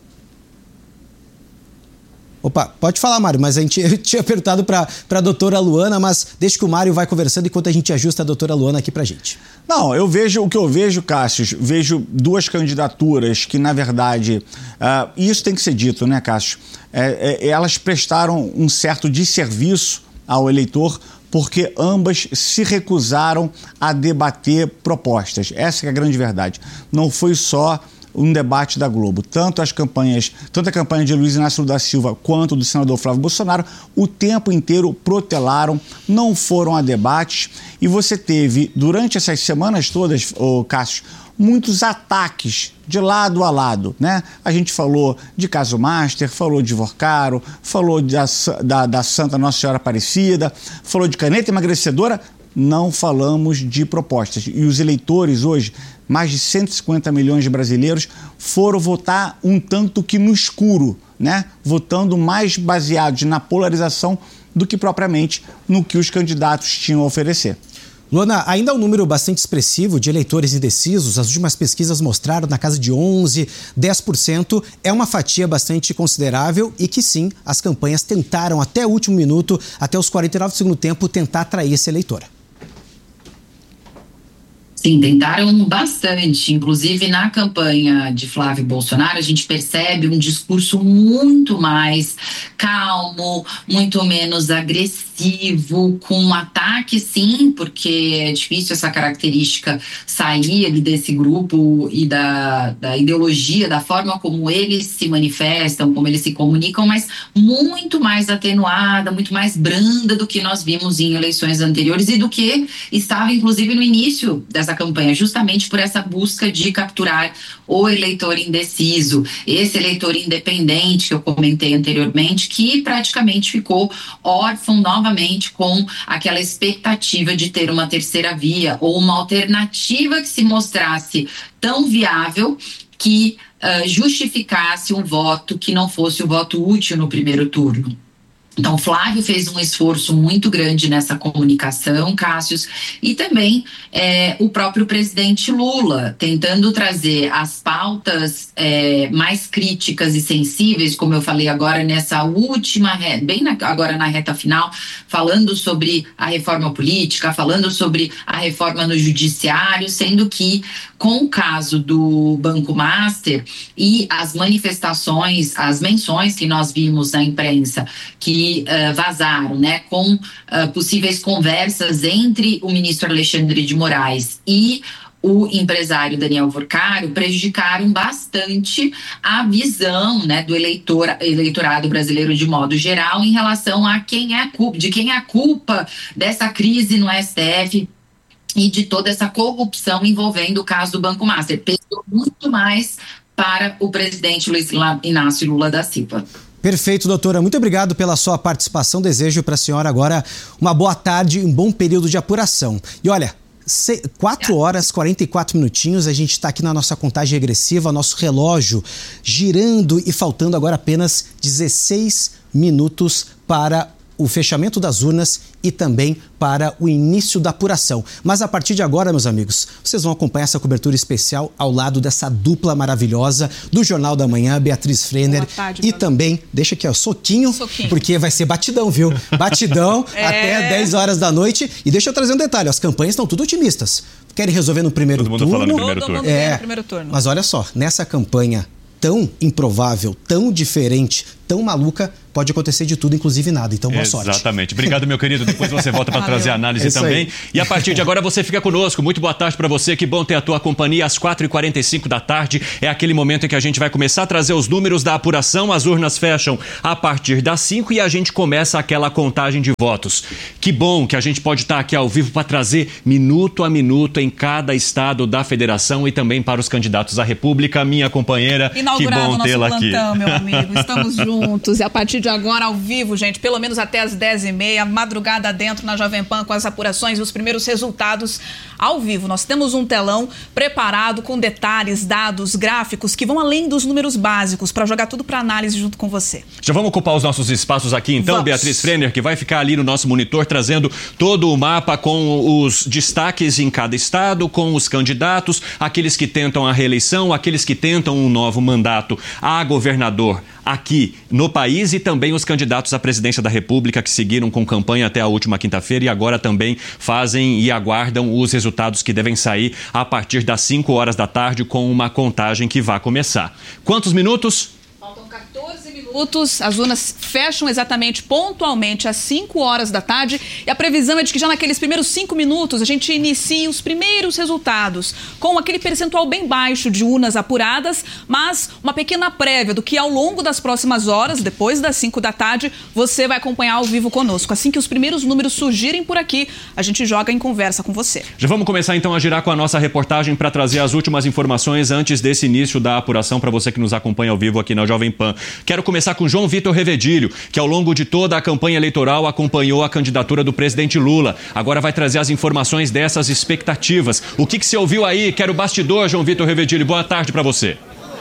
Opa, pode falar, Mário, mas a gente eu tinha perguntado para a doutora Luana, mas deixa que o Mário vai conversando enquanto a gente ajusta a doutora Luana aqui para a gente. Não, eu vejo, o que eu vejo, Cássio, vejo duas candidaturas que, na verdade, uh, isso tem que ser dito, né, Cássio? É, é, elas prestaram um certo desserviço ao eleitor, porque ambas se recusaram a debater propostas. Essa é a grande verdade. Não foi só um debate da Globo. Tanto as campanhas, tanto a campanha de Luiz Inácio Lula da Silva quanto do senador Flávio Bolsonaro, o tempo inteiro protelaram, não foram a debates, e você teve, durante essas semanas todas, ô Cássio, muitos ataques de lado a lado, né? A gente falou de Caso Master, falou de Vorcaro, falou da, da, da Santa Nossa Senhora Aparecida, falou de caneta emagrecedora, não falamos de propostas. E os eleitores hoje, mais de cento e cinquenta milhões de brasileiros, foram votar um tanto que no escuro, né? Votando mais baseados na polarização do que propriamente no que os candidatos tinham a oferecer. Luana, ainda há um número bastante expressivo de eleitores indecisos. As últimas pesquisas mostraram na casa de onze, dez por cento. É uma fatia bastante considerável e que sim, as campanhas tentaram até o último minuto, até os quarenta e nove do segundo tempo, tentar atrair esse eleitor. Sim, tentaram bastante. Inclusive, na campanha de Flávio Bolsonaro, a gente percebe um discurso muito mais calmo, muito menos agressivo, com ataque, sim, porque é difícil essa característica sair ali desse grupo e da, da ideologia, da forma como eles se manifestam, como eles se comunicam, mas muito mais atenuada, muito mais branda do que nós vimos em eleições anteriores e do que estava, inclusive, no início dessa campanha, justamente por essa busca de capturar o eleitor indeciso, esse eleitor independente que eu comentei anteriormente, que praticamente ficou órfão novamente com aquela expectativa de ter uma terceira via ou uma alternativa que se mostrasse tão viável que uh, justificasse um voto que não fosse o voto útil no primeiro turno. Então, Flávio fez um esforço muito grande nessa comunicação, Cássius, e também é, o próprio presidente Lula, tentando trazer as pautas é, mais críticas e sensíveis, como eu falei agora nessa última, bem na, agora na reta final, falando sobre a reforma política, falando sobre a reforma no judiciário, sendo que com o caso do Banco Master e as manifestações, as menções que nós vimos na imprensa, que Uh, vazaram, né, com uh, possíveis conversas entre o ministro Alexandre de Moraes e o empresário Daniel Vorcaro, prejudicaram bastante a visão, né, do eleitor, eleitorado brasileiro de modo geral em relação a quem é a culpa, de quem é a culpa dessa crise no S T F e de toda essa corrupção envolvendo o caso do Banco Master. Pesou muito mais para o presidente Luiz Inácio Lula da Silva. Perfeito, doutora. Muito obrigado pela sua participação. Desejo para a senhora agora uma boa tarde e um bom período de apuração. E olha, quatro horas e quarenta e quatro minutinhos, a gente está aqui na nossa contagem regressiva, nosso relógio girando e faltando agora apenas dezesseis minutos para o fechamento das urnas e também para o início da apuração. Mas a partir de agora, meus amigos, vocês vão acompanhar essa cobertura especial ao lado dessa dupla maravilhosa do Jornal da Manhã, Beatriz Frenner. Boa tarde, e também, deixa aqui, ó, soquinho, soquinho, porque vai ser batidão, viu? Batidão é. Até dez horas da noite. E deixa eu trazer um detalhe, as campanhas estão tudo otimistas. Querem resolver no primeiro Todo mundo turno. falando no primeiro Todo turno. mundo é, no primeiro turno. Mas olha só, nessa campanha tão improvável, tão diferente, tão maluca, pode acontecer de tudo, inclusive nada. Então, boa sorte. Exatamente. Obrigado, meu querido. Depois você volta para trazer a análise é também. Aí. E a partir de agora você fica conosco. Muito boa tarde para você. Que bom ter a tua companhia às quatro e quarenta e cinco da tarde. É aquele momento em que a gente vai começar a trazer os números da apuração. As urnas fecham a partir das cinco e a gente começa aquela contagem de votos. Que bom que a gente pode estar aqui ao vivo para trazer minuto a minuto em cada estado da federação e também para os candidatos à República. Minha companheira, inaugurado que bom tê-la aqui. Plantão, meu amigo. Estamos juntos. E a partir de agora, ao vivo, gente, pelo menos até as dez e meia, madrugada dentro na Jovem Pan com as apurações e os primeiros resultados ao vivo. Nós temos um telão preparado com detalhes, dados, gráficos que vão além dos números básicos para jogar tudo para análise junto com você. Já vamos ocupar os nossos espaços aqui então, vamos. Beatriz Frenner, que vai ficar ali no nosso monitor trazendo todo o mapa com os destaques em cada estado, com os candidatos, aqueles que tentam a reeleição, aqueles que tentam um novo mandato a governador aqui no país e também os candidatos à presidência da República que seguiram com campanha até a última quinta-feira e agora também fazem e aguardam os resultados que devem sair a partir das cinco horas da tarde com uma contagem que vai começar. Quantos minutos? Faltam quatorze minutos, as urnas fecham exatamente pontualmente às cinco horas da tarde e a previsão é de que já naqueles primeiros cinco minutos a gente inicie os primeiros resultados com aquele percentual bem baixo de urnas apuradas, mas uma pequena prévia do que ao longo das próximas horas, depois das cinco da tarde, você vai acompanhar ao vivo conosco. Assim que os primeiros números surgirem por aqui, a gente joga em conversa com você. Já vamos começar então a girar com a nossa reportagem para trazer as últimas informações antes desse início da apuração para você que nos acompanha ao vivo aqui na Jovem Pan. Quero começar com João Vitor Revedilho, que ao longo de toda a campanha eleitoral acompanhou a candidatura do presidente Lula. Agora vai trazer as informações dessas expectativas. O que, que você ouviu aí? Quero bastidor, João Vitor Revedilho. Boa tarde para você.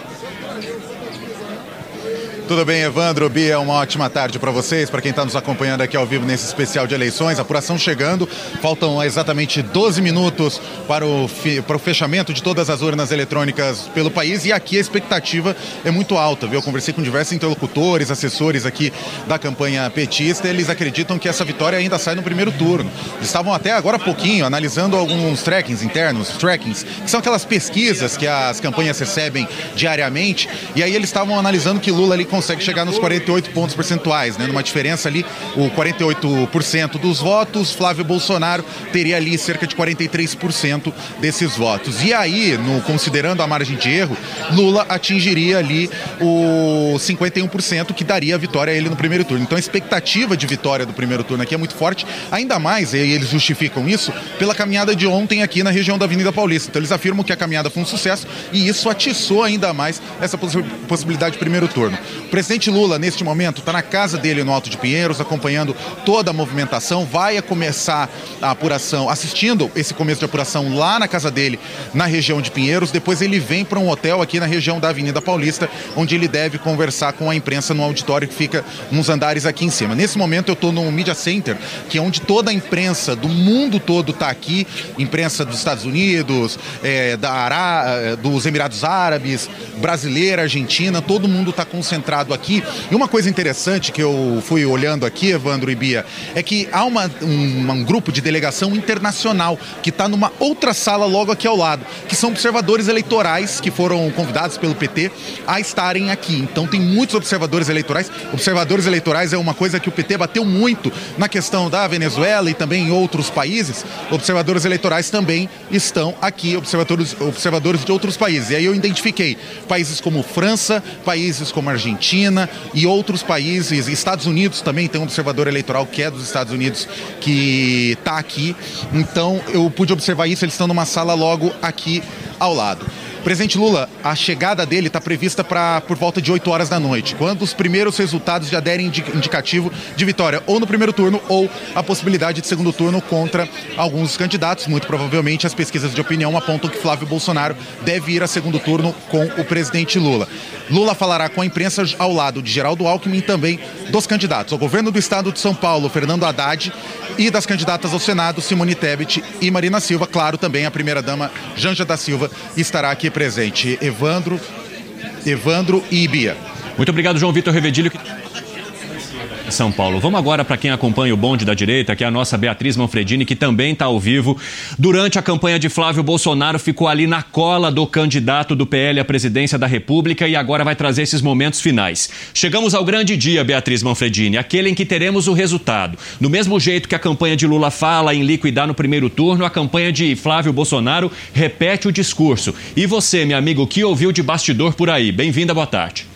Tudo bem, Evandro, Bia, uma ótima tarde para vocês, para quem está nos acompanhando aqui ao vivo nesse especial de eleições. Apuração chegando, faltam exatamente doze minutos para o, para o fechamento de todas as urnas eletrônicas pelo país e aqui a expectativa é muito alta, viu? Eu conversei com diversos interlocutores, assessores aqui da campanha petista, eles acreditam que essa vitória ainda sai no primeiro turno. Eles estavam até agora há pouquinho analisando alguns trackings internos, trackings, que são aquelas pesquisas que as campanhas recebem diariamente, e aí eles estavam analisando que Lula ali consegue chegar nos quarenta e oito pontos percentuais, né? Numa diferença ali, o quarenta e oito por cento dos votos, Flávio Bolsonaro teria ali cerca de quarenta e três por cento desses votos. E aí, no, considerando a margem de erro, Lula atingiria ali o cinquenta e um por cento, que daria a vitória a ele no primeiro turno. Então a expectativa de vitória do primeiro turno aqui é muito forte, ainda mais, e eles justificam isso, pela caminhada de ontem aqui na região da Avenida Paulista. Então eles afirmam que a caminhada foi um sucesso e isso atiçou ainda mais essa possibilidade de primeiro turno. O presidente Lula, neste momento, está na casa dele no Alto de Pinheiros, acompanhando toda a movimentação, vai começar a apuração, assistindo esse começo de apuração lá na casa dele, na região de Pinheiros, depois ele vem para um hotel aqui na região da Avenida Paulista, onde ele deve conversar com a imprensa no auditório que fica nos andares aqui em cima. Nesse momento eu estou no Media Center, que é onde toda a imprensa do mundo todo está aqui, imprensa dos Estados Unidos, é, da Ará, dos Emirados Árabes, brasileira, argentina, todo mundo está concentrado aqui. E uma coisa interessante que eu fui olhando aqui, Evandro e Bia, é que há uma, um, um grupo de delegação internacional que está numa outra sala logo aqui ao lado, que são observadores eleitorais que foram convidados pelo P T a estarem aqui. Então tem muitos observadores eleitorais. Observadores eleitorais é uma coisa que o P T bateu muito na questão da Venezuela e também em outros países. Observadores eleitorais também estão aqui, observadores, observadores de outros países. E aí eu identifiquei países como França, países como Argentina, China e outros países, Estados Unidos também tem um observador eleitoral que é dos Estados Unidos que está aqui, então eu pude observar isso, eles estão numa sala logo aqui ao lado. presidente Lula, a chegada dele está prevista para por volta de oito horas da noite, quando os primeiros resultados já derem indicativo de vitória, ou no primeiro turno, ou a possibilidade de segundo turno contra alguns dos candidatos. Muito provavelmente as pesquisas de opinião apontam que Flávio Bolsonaro deve ir a segundo turno com o presidente Lula. Lula falará com a imprensa ao lado de Geraldo Alckmin e também dos candidatos ao governo do estado de São Paulo, Fernando Haddad, e das candidatas ao Senado, Simone Tebet e Marina Silva. Claro, também a primeira-dama Janja da Silva estará aqui presente. Evandro, Evandro e Bia. Muito obrigado, João Vitor Revedilho. São Paulo. Vamos agora para quem acompanha o bonde da direita, que é a nossa Beatriz Manfredini, que também está ao vivo. Durante a campanha de Flávio Bolsonaro, ficou ali na cola do candidato do P L à presidência da República e agora vai trazer esses momentos finais. Chegamos ao grande dia, Beatriz Manfredini, aquele em que teremos o resultado. Do mesmo jeito que a campanha de Lula fala em liquidar no primeiro turno, a campanha de Flávio Bolsonaro repete o discurso. E você, meu amigo, que ouviu de bastidor por aí? Bem-vinda, boa tarde.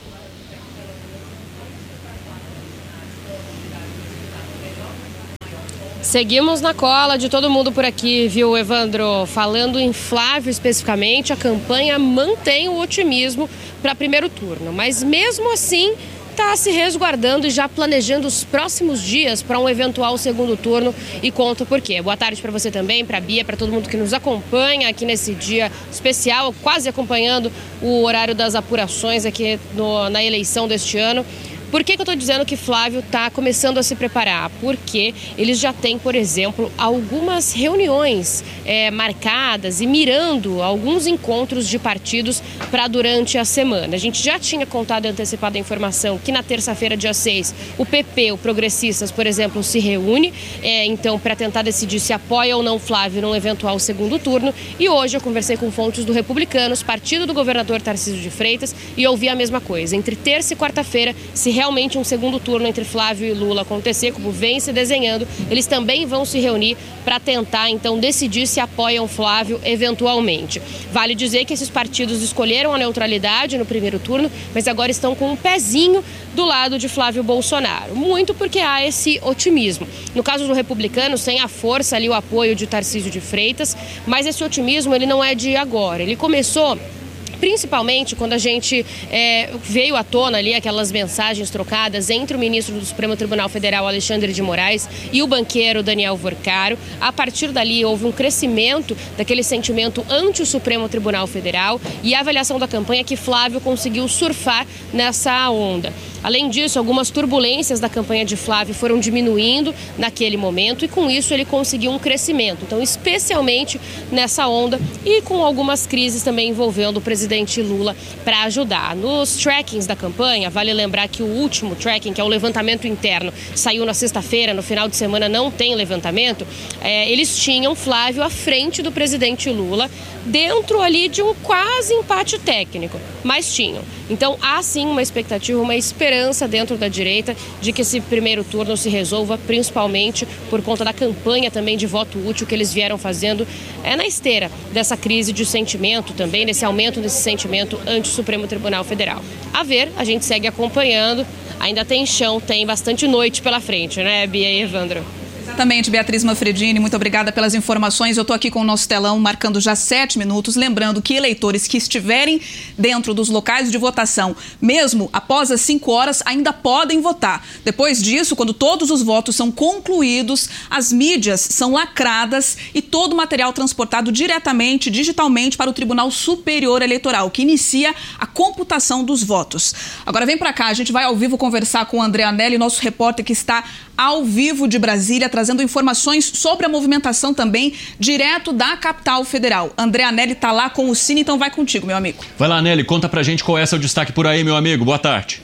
Seguimos na cola de todo mundo por aqui, viu, Evandro? Falando em Flávio especificamente, a campanha mantém o otimismo para primeiro turno, mas mesmo assim está se resguardando e já planejando os próximos dias para um eventual segundo turno, e conto por quê. Boa tarde para você também, para a Bia, para todo mundo que nos acompanha aqui nesse dia especial, quase acompanhando o horário das apurações aqui no, na eleição deste ano. Por que que eu estou dizendo que Flávio está começando a se preparar? Porque eles já têm, por exemplo, algumas reuniões é, marcadas e mirando alguns encontros de partidos para durante a semana. A gente já tinha contado e antecipado a informação que na terça-feira, dia seis, o P P, o Progressistas, por exemplo, se reúne, é, então, para tentar decidir se apoia ou não Flávio num eventual segundo turno. E hoje eu conversei com fontes do Republicanos, partido do governador Tarcísio de Freitas, e ouvi a mesma coisa. Entre terça e quarta-feira, se realmente um segundo turno entre Flávio e Lula acontecer, como vem se desenhando, eles também vão se reunir para tentar, então, decidir se apoiam Flávio eventualmente. Vale dizer que esses partidos escolheram a neutralidade no primeiro turno, mas agora estão com um pezinho do lado de Flávio Bolsonaro. Muito porque há esse otimismo. No caso do Republicanos, tem a força ali, o apoio de Tarcísio de Freitas, mas esse otimismo ele não é de agora. Ele começou principalmente quando a gente é, veio à tona ali aquelas mensagens trocadas entre o ministro do Supremo Tribunal Federal, Alexandre de Moraes, e o banqueiro Daniel Vorcaro. A partir dali houve um crescimento daquele sentimento ante o Supremo Tribunal Federal, e a avaliação da campanha é que Flávio conseguiu surfar nessa onda. Além disso, algumas turbulências da campanha de Flávio foram diminuindo naquele momento, e com isso ele conseguiu um crescimento. Então, especialmente nessa onda, e com algumas crises também envolvendo o presidente Lula para ajudar. Nos trackings da campanha, vale lembrar que o último tracking, que é o levantamento interno, saiu na sexta-feira, no final de semana não tem levantamento, é, eles tinham Flávio à frente do presidente Lula, dentro ali de um quase empate técnico, mas tinham. Então há sim uma expectativa, uma esperança dentro da direita de que esse primeiro turno se resolva, principalmente por conta da campanha também de voto útil que eles vieram fazendo é, na esteira dessa crise de sentimento também, nesse aumento desse sentimento ante o Supremo Tribunal Federal. A ver, a gente segue acompanhando, ainda tem chão, tem bastante noite pela frente, né, Bia e Evandro? Exatamente, Beatriz Manfredini, muito obrigada pelas informações. Eu estou aqui com o nosso telão marcando já sete minutos, lembrando que eleitores que estiverem dentro dos locais de votação, mesmo após as cinco horas, ainda podem votar. Depois disso, quando todos os votos são concluídos, as mídias são lacradas e todo o material transportado diretamente, digitalmente, para o Tribunal Superior Eleitoral, que inicia a computação dos votos. Agora vem para cá, a gente vai ao vivo conversar com o André Anelli, nosso repórter que está ao vivo de Brasília, trazendo informações sobre a movimentação também direto da capital federal. André Anelli está lá com o Cine, então vai contigo, meu amigo. Vai lá, Anelli, conta pra gente qual é o seu destaque por aí, meu amigo. Boa tarde.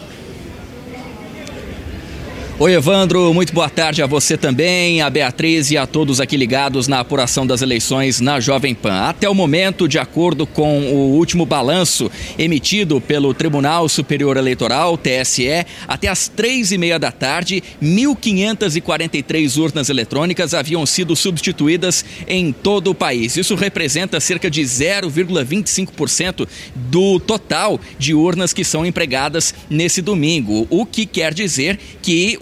Oi, Evandro, muito boa tarde a você também, a Beatriz e a todos aqui ligados na apuração das eleições na Jovem Pan. Até o momento, de acordo com o último balanço emitido pelo Tribunal Superior Eleitoral, T S E, até às três e meia da tarde, mil quinhentas e quarenta e três urnas eletrônicas haviam sido substituídas em todo o país. Isso representa cerca de zero vírgula vinte e cinco por cento do total de urnas que são empregadas nesse domingo, o que quer dizer que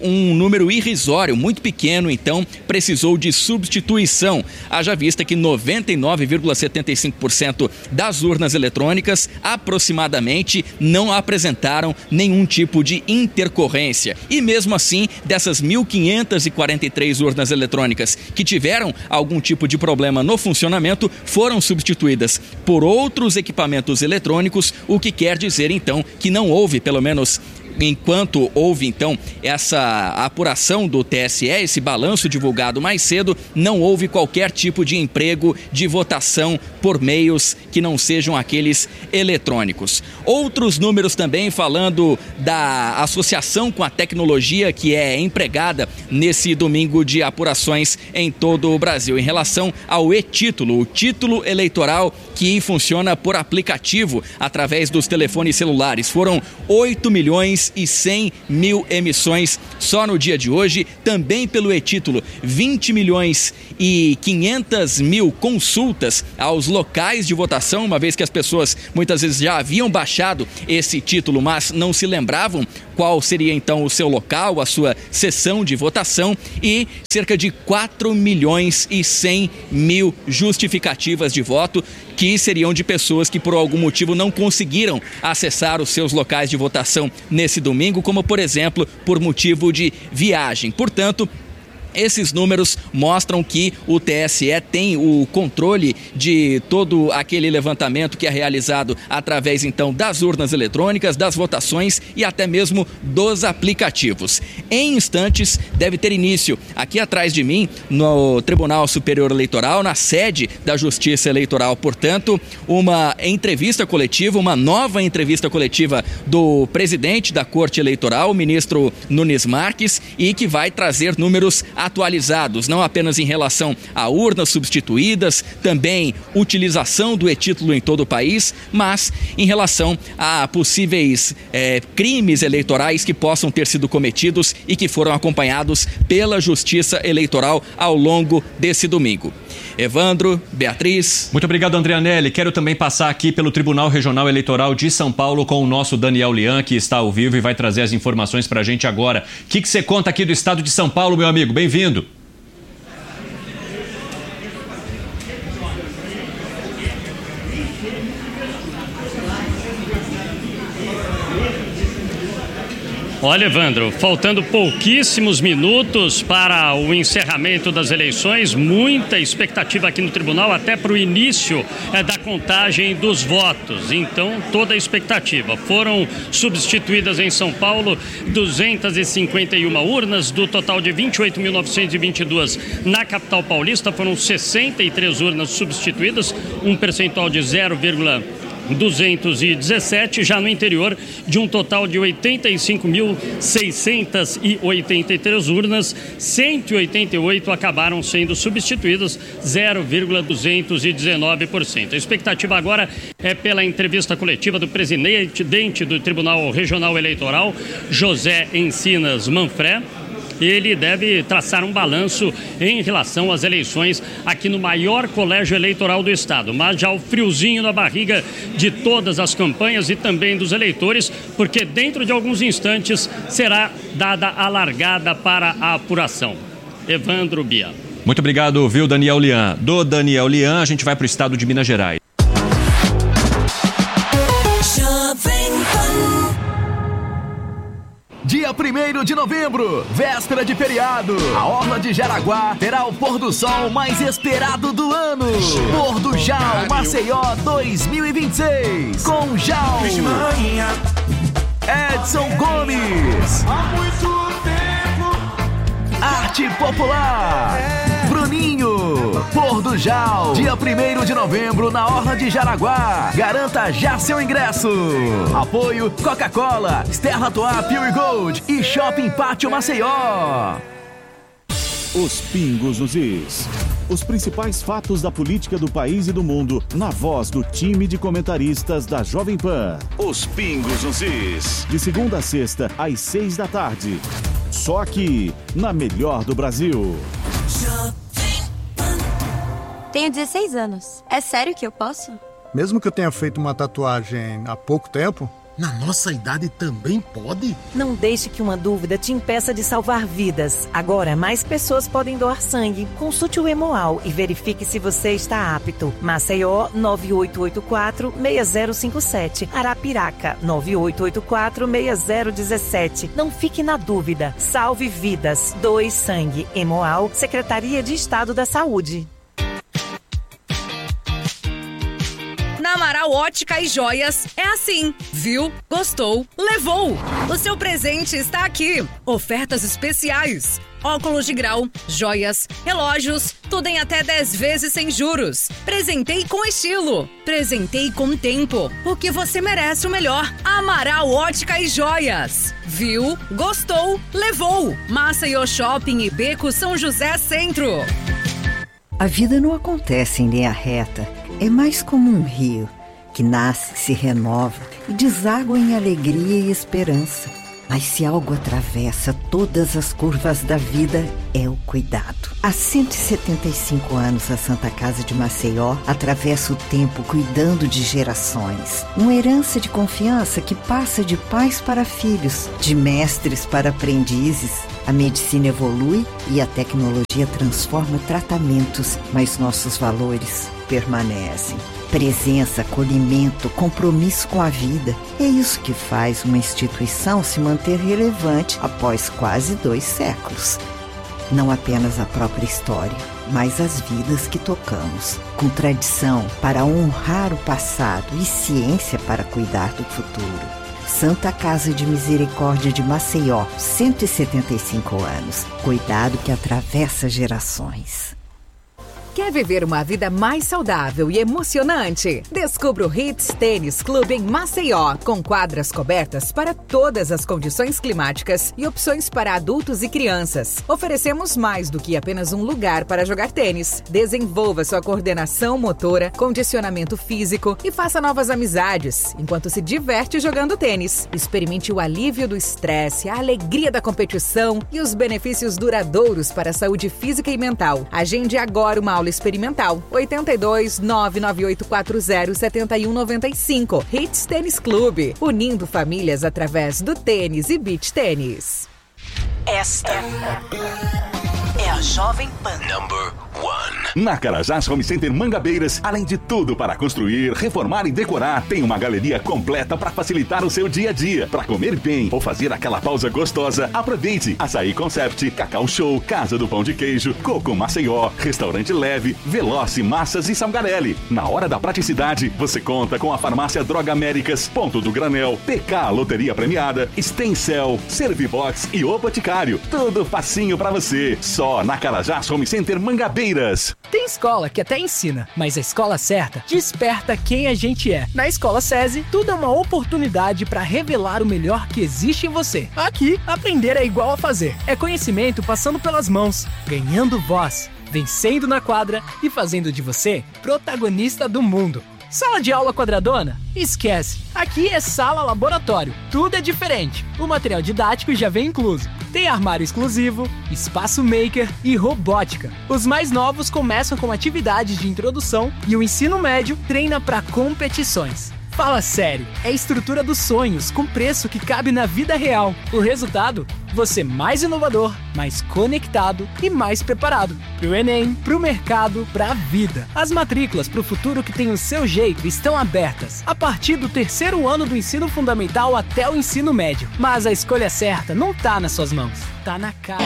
um número irrisório, muito pequeno, então precisou de substituição. Haja vista que noventa e nove vírgula setenta e cinco por cento das urnas eletrônicas aproximadamente não apresentaram nenhum tipo de intercorrência. E mesmo assim, dessas mil quinhentas e quarenta e três urnas eletrônicas que tiveram algum tipo de problema no funcionamento, foram substituídas por outros equipamentos eletrônicos, o que quer dizer então que não houve, pelo menos enquanto houve então essa apuração do T S E, esse balanço divulgado mais cedo, não houve qualquer tipo de emprego de votação por meios que não sejam aqueles eletrônicos. Outros números também falando da associação com a tecnologia que é empregada nesse domingo de apurações em todo o Brasil, em relação ao e-título, o título eleitoral que funciona por aplicativo através dos telefones celulares. Foram oito milhões e cem mil emissões só no dia de hoje. Também pelo e-título, vinte milhões e quinhentas mil consultas aos locais de votação, uma vez que as pessoas muitas vezes já haviam baixado esse título, mas não se lembravam qual seria então o seu local, a sua sessão de votação, e cerca de quatro milhões e cem mil justificativas de voto, que seriam de pessoas que por algum motivo não conseguiram acessar os seus locais de votação nesse domingo, como por exemplo por motivo de viagem. Portanto, esses números mostram que o T S E tem o controle de todo aquele levantamento que é realizado através, então, das urnas eletrônicas, das votações e até mesmo dos aplicativos. Em instantes, deve ter início, aqui atrás de mim, no Tribunal Superior Eleitoral, na sede da Justiça Eleitoral, portanto, uma entrevista coletiva, uma nova entrevista coletiva do presidente da Corte Eleitoral, o ministro Nunes Marques, e que vai trazer números atualizados, não apenas em relação a urnas substituídas, também utilização do e-título em todo o país, mas em relação a possíveis é, crimes eleitorais que possam ter sido cometidos e que foram acompanhados pela Justiça Eleitoral ao longo desse domingo. Evandro, Beatriz. Muito obrigado, Andreanelli. Quero também passar aqui pelo Tribunal Regional Eleitoral de São Paulo com o nosso Daniel Lian, que está ao vivo e vai trazer as informações para a gente agora. O que, que você conta aqui do estado de São Paulo, meu amigo? Bem-vindo. Olha, Evandro, faltando pouquíssimos minutos para o encerramento das eleições, muita expectativa aqui no tribunal, até para o início é, da contagem dos votos. Então, toda a expectativa. Foram substituídas em São Paulo duzentas e cinquenta e uma urnas, do total de vinte e oito mil novecentos e vinte e duas na capital paulista, foram sessenta e três urnas substituídas, um percentual de zero vírgula duzentos e dezessete, já no interior, de um total de oitenta e cinco mil seiscentas e oitenta e três urnas, cento e oitenta e oito acabaram sendo substituídas, zero vírgula duzentos e dezenove por cento. A expectativa agora é pela entrevista coletiva do presidente do Tribunal Regional Eleitoral, José Encinas Manfré. Ele deve traçar um balanço em relação às eleições aqui no maior colégio eleitoral do estado, mas já o friozinho na barriga de todas as campanhas e também dos eleitores, porque dentro de alguns instantes será dada a largada para a apuração. Evandro, Bia. Muito obrigado, viu, Daniel Lian. Do Daniel Lian, a gente vai para o estado de Minas Gerais. Dia primeiro de novembro, véspera de feriado, a Orla de Jaraguá terá o pôr do sol mais esperado do ano. Pôr do Jal Maceió dois mil e vinte e seis, com Jal, Edson Gomes, Arte Popular, Bruninho. Pôr do Jal, dia primeiro de novembro na Orla de Jaraguá. Garanta já seu ingresso. Apoio Coca-Cola, Stella Artois Pure Gold e Shopping Pátio Maceió. Os Pingos nos Is. Os principais fatos da política do país e do mundo na voz do time de comentaristas da Jovem Pan. Os Pingos nos Is. De segunda a sexta, às seis da tarde. Só aqui, na melhor do Brasil. Tenho dezesseis anos. É sério que eu posso? Mesmo que eu tenha feito uma tatuagem há pouco tempo, Na nossa idade também pode? Não deixe que uma dúvida te impeça de salvar vidas. Agora, mais pessoas podem doar sangue. Consulte o Hemoal e verifique se você está apto. Maceió, nove oito oito quatro, seis zero cinco sete. Arapiraca, nove oito oito quatro, seis zero um sete. Não fique na dúvida. Salve vidas. Doe sangue. Hemoal, Secretaria de Estado da Saúde. Na Amaral Ótica e Joias é assim. Viu? Gostou? Levou! O seu presente está aqui. Ofertas especiais. Óculos de grau, joias, relógios, tudo em até dez vezes sem juros. Presentei com estilo. Presentei com tempo. Porque você merece o melhor. Amaral Ótica e Joias. Viu? Gostou? Levou! Maceió Shopping e Beco São José Centro. A vida não acontece em linha reta. É mais como um rio, que nasce, se renova e deságua em alegria e esperança. Mas se algo atravessa todas as curvas da vida, é o cuidado. Há cento e setenta e cinco anos, a Santa Casa de Maceió atravessa o tempo cuidando de gerações. Uma herança de confiança que passa de pais para filhos, de mestres para aprendizes. A medicina evolui e a tecnologia transforma tratamentos, mas nossos valores permanecem. Presença, acolhimento, compromisso com a vida. É isso que faz uma instituição se manter relevante após quase dois séculos. Não apenas a própria história, mas as vidas que tocamos. Com tradição para honrar o passado e ciência para cuidar do futuro. Santa Casa de Misericórdia de Maceió, cento e setenta e cinco anos. Cuidado que atravessa gerações. Quer viver uma vida mais saudável e emocionante? Descubra o Hits Tênis Clube em Maceió, com quadras cobertas para todas as condições climáticas e opções para adultos e crianças. Oferecemos mais do que apenas um lugar para jogar tênis. Desenvolva sua coordenação motora, condicionamento físico e faça novas amizades, enquanto se diverte jogando tênis. Experimente o alívio do estresse, a alegria da competição e os benefícios duradouros para a saúde física e mental. Agende agora uma aula experimental. oito dois, nove nove oito quatro zero, sete um nove cinco. Hits Tênis Clube, unindo famílias através do tênis e beach tênis. Esta é a Jovem Pan. Number one. Na Carajás Home Center Mangabeiras, além de tudo para construir, reformar e decorar, tem uma galeria completa para facilitar o seu dia a dia. Para comer bem ou fazer aquela pausa gostosa, aproveite. Açaí Concept, Cacau Show, Casa do Pão de Queijo, Coco Maceió, Restaurante Leve, Veloce Massas e Salgarelli. Na hora da praticidade, você conta com a Farmácia Droga Américas, Ponto do Granel, P K Loteria Premiada, Stencel, Servibox e O Boticário. Tudo facinho para você. Só na Carajás Home Center Mangabeiras. Tem escola que até ensina, mas a escola certa desperta quem a gente é. Na Escola SESI, tudo é uma oportunidade para revelar o melhor que existe em você. Aqui, aprender é igual a fazer. É conhecimento passando pelas mãos, ganhando voz, vencendo na quadra e fazendo de você protagonista do mundo. Sala de aula quadradona? Esquece. Aqui é sala laboratório. Tudo é diferente. O material didático já vem incluso. Tem armário exclusivo, espaço maker e robótica. Os mais novos começam com atividades de introdução e o ensino médio treina para competições. Fala sério, é a estrutura dos sonhos com preço que cabe na vida real. O resultado? Você mais inovador, mais conectado e mais preparado. Pro Enem, pro mercado, pra vida. As matrículas pro futuro que tem o seu jeito estão abertas. A partir do terceiro ano do ensino fundamental até o ensino médio. Mas a escolha certa não tá nas suas mãos, tá na cara.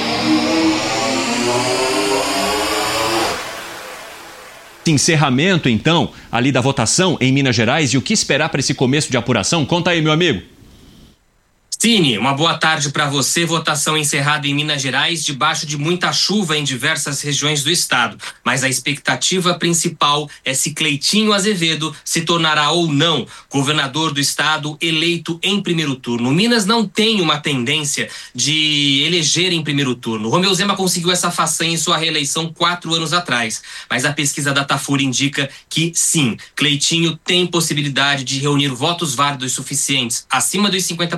Encerramento, então, ali da votação em Minas Gerais e o que esperar para esse começo de apuração? Conta aí, meu amigo. Cine, uma boa tarde para você. Votação encerrada em Minas Gerais, debaixo de muita chuva em diversas regiões do estado. Mas a expectativa principal é se Cleitinho Azevedo se tornará ou não governador do estado eleito em primeiro turno. Minas não tem uma tendência de eleger em primeiro turno. Romeu Zema conseguiu essa façanha em sua reeleição quatro anos atrás. Mas a pesquisa Datafolha indica que sim, Cleitinho tem possibilidade de reunir votos válidos suficientes acima dos cinquenta por cento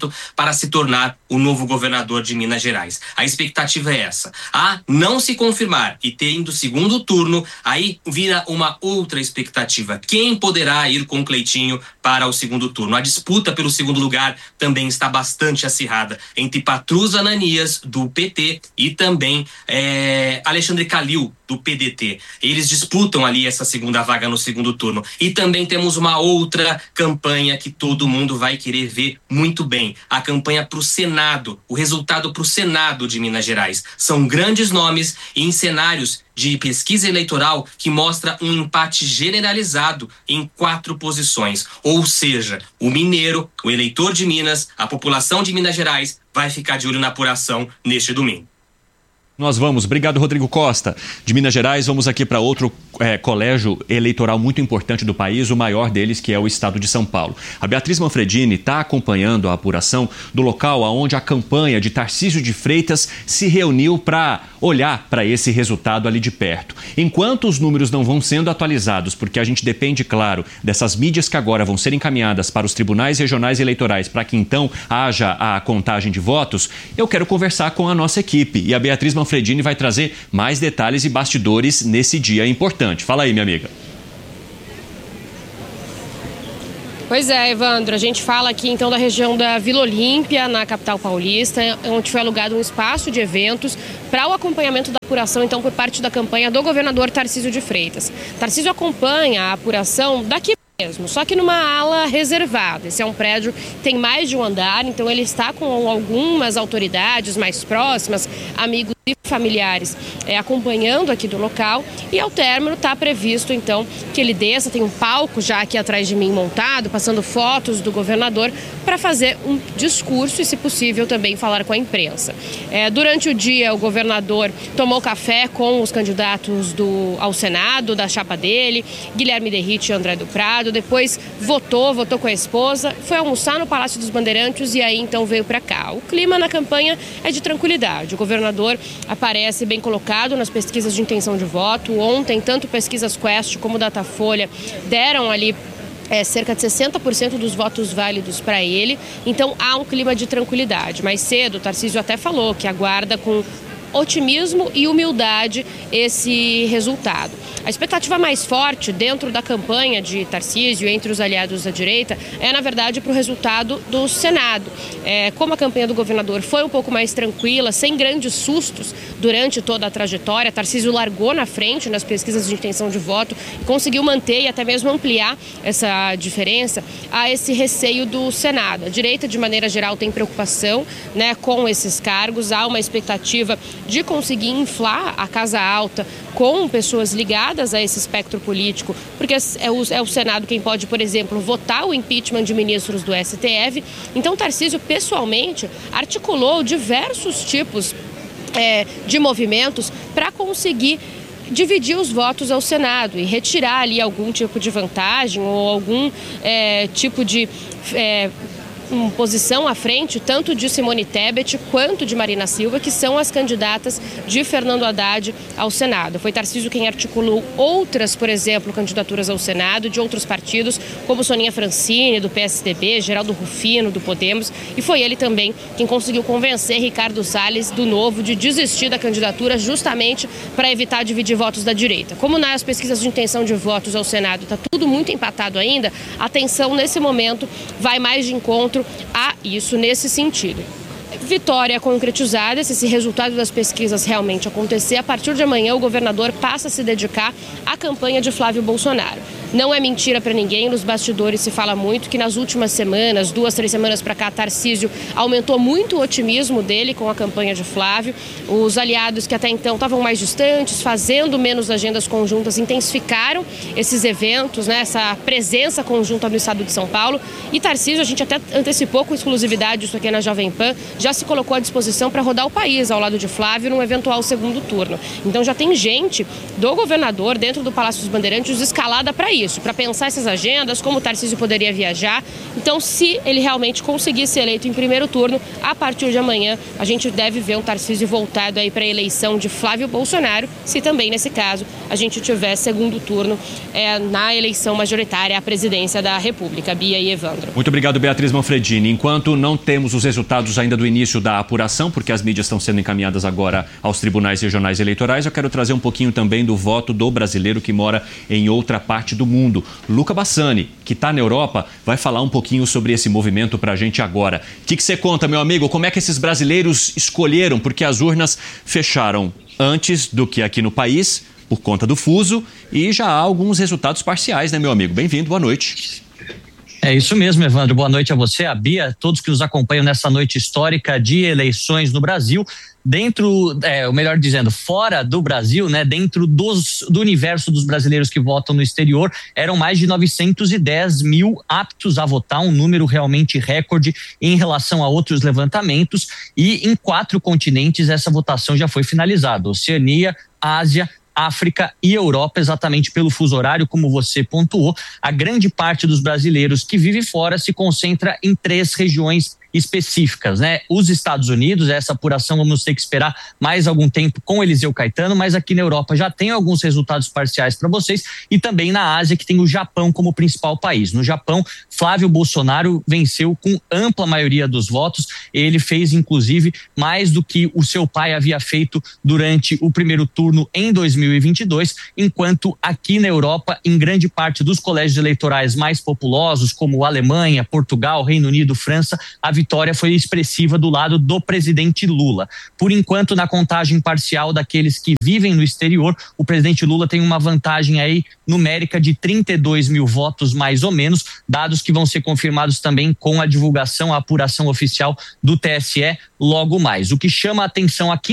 voto para se tornar o novo governador de Minas Gerais. A expectativa é essa. A não se confirmar e tendo segundo turno, aí vira uma outra expectativa. Quem poderá ir com Cleitinho para o segundo turno? A disputa pelo segundo lugar também está bastante acirrada entre Patrus Ananias, do P T, e também é, Alexandre Calil, do P D T. Eles disputam ali essa segunda vaga no segundo turno. E também temos uma outra campanha que todo mundo vai querer ver muito bem. A campanha para o Senado, o resultado para o Senado de Minas Gerais. São grandes nomes e em cenários de pesquisa eleitoral que mostra um empate generalizado em quatro posições. Ou seja, o mineiro, o eleitor de Minas, a população de Minas Gerais vai ficar de olho na apuração neste domingo. Nós vamos. Obrigado, Rodrigo Costa. De Minas Gerais, vamos aqui para outro é, colégio eleitoral muito importante do país, o maior deles, que é o estado de São Paulo. A Beatriz Manfredini está acompanhando a apuração do local onde a campanha de Tarcísio de Freitas se reuniu para olhar para esse resultado ali de perto. Enquanto os números não vão sendo atualizados, porque a gente depende, claro, dessas mídias que agora vão ser encaminhadas para os tribunais regionais eleitorais, para que então haja a contagem de votos, eu quero conversar com a nossa equipe. E a Beatriz Manfredini Manfredini vai trazer mais detalhes e bastidores nesse dia importante. Fala aí, minha amiga. Pois é, Evandro, a gente fala aqui então da região da Vila Olímpia, na capital paulista, onde foi alugado um espaço de eventos para o acompanhamento da apuração, então, por parte da campanha do governador Tarcísio de Freitas. Tarcísio acompanha a apuração daqui mesmo, só que numa ala reservada. Esse é um prédio que tem mais de um andar, então ele está com algumas autoridades mais próximas, amigos e familiares é, acompanhando aqui do local, e ao término está previsto então que ele desça, tem um palco já aqui atrás de mim montado, passando fotos do governador para fazer um discurso e, se possível, também falar com a imprensa. É, durante o dia, o governador tomou café com os candidatos do, ao Senado, da chapa dele, Guilherme Derrite e André do Prado, depois votou, votou com a esposa, foi almoçar no Palácio dos Bandeirantes e aí então veio para cá. O clima na campanha é de tranquilidade. O governador aparece bem colocado nas pesquisas de intenção de voto. Ontem, tanto Pesquisas Quest como Datafolha deram ali É, cerca de sessenta por cento dos votos válidos para ele, então há um clima de tranquilidade. Mais cedo, o Tarcísio até falou que aguarda com otimismo e humildade esse resultado. A expectativa mais forte dentro da campanha de Tarcísio, entre os aliados da direita, é, na verdade, para o resultado do Senado. É, como a campanha do governador foi um pouco mais tranquila, sem grandes sustos durante toda a trajetória, Tarcísio largou na frente nas pesquisas de intenção de voto e conseguiu manter e até mesmo ampliar essa diferença, há esse receio do Senado. A direita, de maneira geral, tem preocupação, né, com esses cargos, há uma expectativa de conseguir inflar a Casa Alta com pessoas ligadas a esse espectro político, porque é o, é o Senado quem pode, por exemplo, votar o impeachment de ministros do S T F. Então, Tarcísio, pessoalmente, articulou diversos tipos é, de movimentos para conseguir dividir os votos ao Senado e retirar ali algum tipo de vantagem ou algum é, tipo de É, uma posição à frente tanto de Simone Tebet quanto de Marina Silva, que são as candidatas de Fernando Haddad ao Senado. Foi Tarcísio quem articulou outras, por exemplo, candidaturas ao Senado de outros partidos, como Soninha Francini, do P S D B, Geraldo Rufino, do Podemos, e foi ele também quem conseguiu convencer Ricardo Salles, do Novo, de desistir da candidatura justamente para evitar dividir votos da direita. Como nas pesquisas de intenção de votos ao Senado está tudo muito empatado ainda, a atenção nesse momento vai mais de encontro a isso nesse sentido. Vitória concretizada, se esse resultado das pesquisas realmente acontecer, a partir de amanhã o governador passa a se dedicar à campanha de Flávio Bolsonaro. Não é mentira para ninguém, nos bastidores se fala muito que nas últimas semanas, duas, três semanas para cá, Tarcísio aumentou muito o otimismo dele com a campanha de Flávio. Os aliados que até então estavam mais distantes, fazendo menos agendas conjuntas, intensificaram esses eventos, né, essa presença conjunta no estado de São Paulo. E Tarcísio, a gente até antecipou com exclusividade isso aqui na Jovem Pan, já se colocou à disposição para rodar o país ao lado de Flávio num eventual segundo turno. Então já tem gente do governador dentro do Palácio dos Bandeirantes escalada para isso, para pensar essas agendas, como o Tarcísio poderia viajar. Então, se ele realmente conseguir ser eleito em primeiro turno, a partir de amanhã a gente deve ver um Tarcísio voltado aí para a eleição de Flávio Bolsonaro, se também nesse caso a gente tiver segundo turno é, na eleição majoritária à presidência da República. Bia e Evandro. Muito obrigado, Beatriz Manfredini. Enquanto não temos os resultados ainda do início da apuração, porque as mídias estão sendo encaminhadas agora aos tribunais regionais eleitorais, eu quero trazer um pouquinho também do voto do brasileiro que mora em outra parte do mundo. Luca Bassani, que está na Europa, vai falar um pouquinho sobre esse movimento para a gente agora. O que, que você conta, meu amigo? Como é que esses brasileiros escolheram? Porque as urnas fecharam antes do que aqui no país, por conta do fuso, e já há alguns resultados parciais, né, meu amigo? Bem-vindo, boa noite. É isso mesmo, Evandro. Boa noite a você, a Bia, todos que nos acompanham nessa noite histórica de eleições no Brasil. Dentro, é, ou melhor dizendo, fora do Brasil, né, dentro dos, do universo dos brasileiros que votam no exterior, eram mais de novecentos e dez mil aptos a votar, um número realmente recorde em relação a outros levantamentos, e em quatro continentes essa votação já foi finalizada: Oceania, Ásia, África e Europa, exatamente pelo fuso horário, como você pontuou. A grande parte dos brasileiros que vive fora se concentra em três regiões específicas, né? Os Estados Unidos, essa apuração vamos ter que esperar mais algum tempo com Eliseu Caetano, mas aqui na Europa já tem alguns resultados parciais para vocês, e também na Ásia, que tem o Japão como principal país. No Japão, Flávio Bolsonaro venceu com ampla maioria dos votos. Ele fez, inclusive, mais do que o seu pai havia feito durante o primeiro turno em dois mil e vinte e dois, enquanto aqui na Europa, em grande parte dos colégios eleitorais mais populosos, como Alemanha, Portugal, Reino Unido, França, a vitória foi expressiva do lado do presidente Lula. Por enquanto, na contagem parcial daqueles que vivem no exterior, o presidente Lula tem uma vantagem aí numérica de trinta e dois mil votos, mais ou menos, dados que vão ser confirmados também com a divulgação, a apuração oficial do T S E logo mais. O que chama a atenção aqui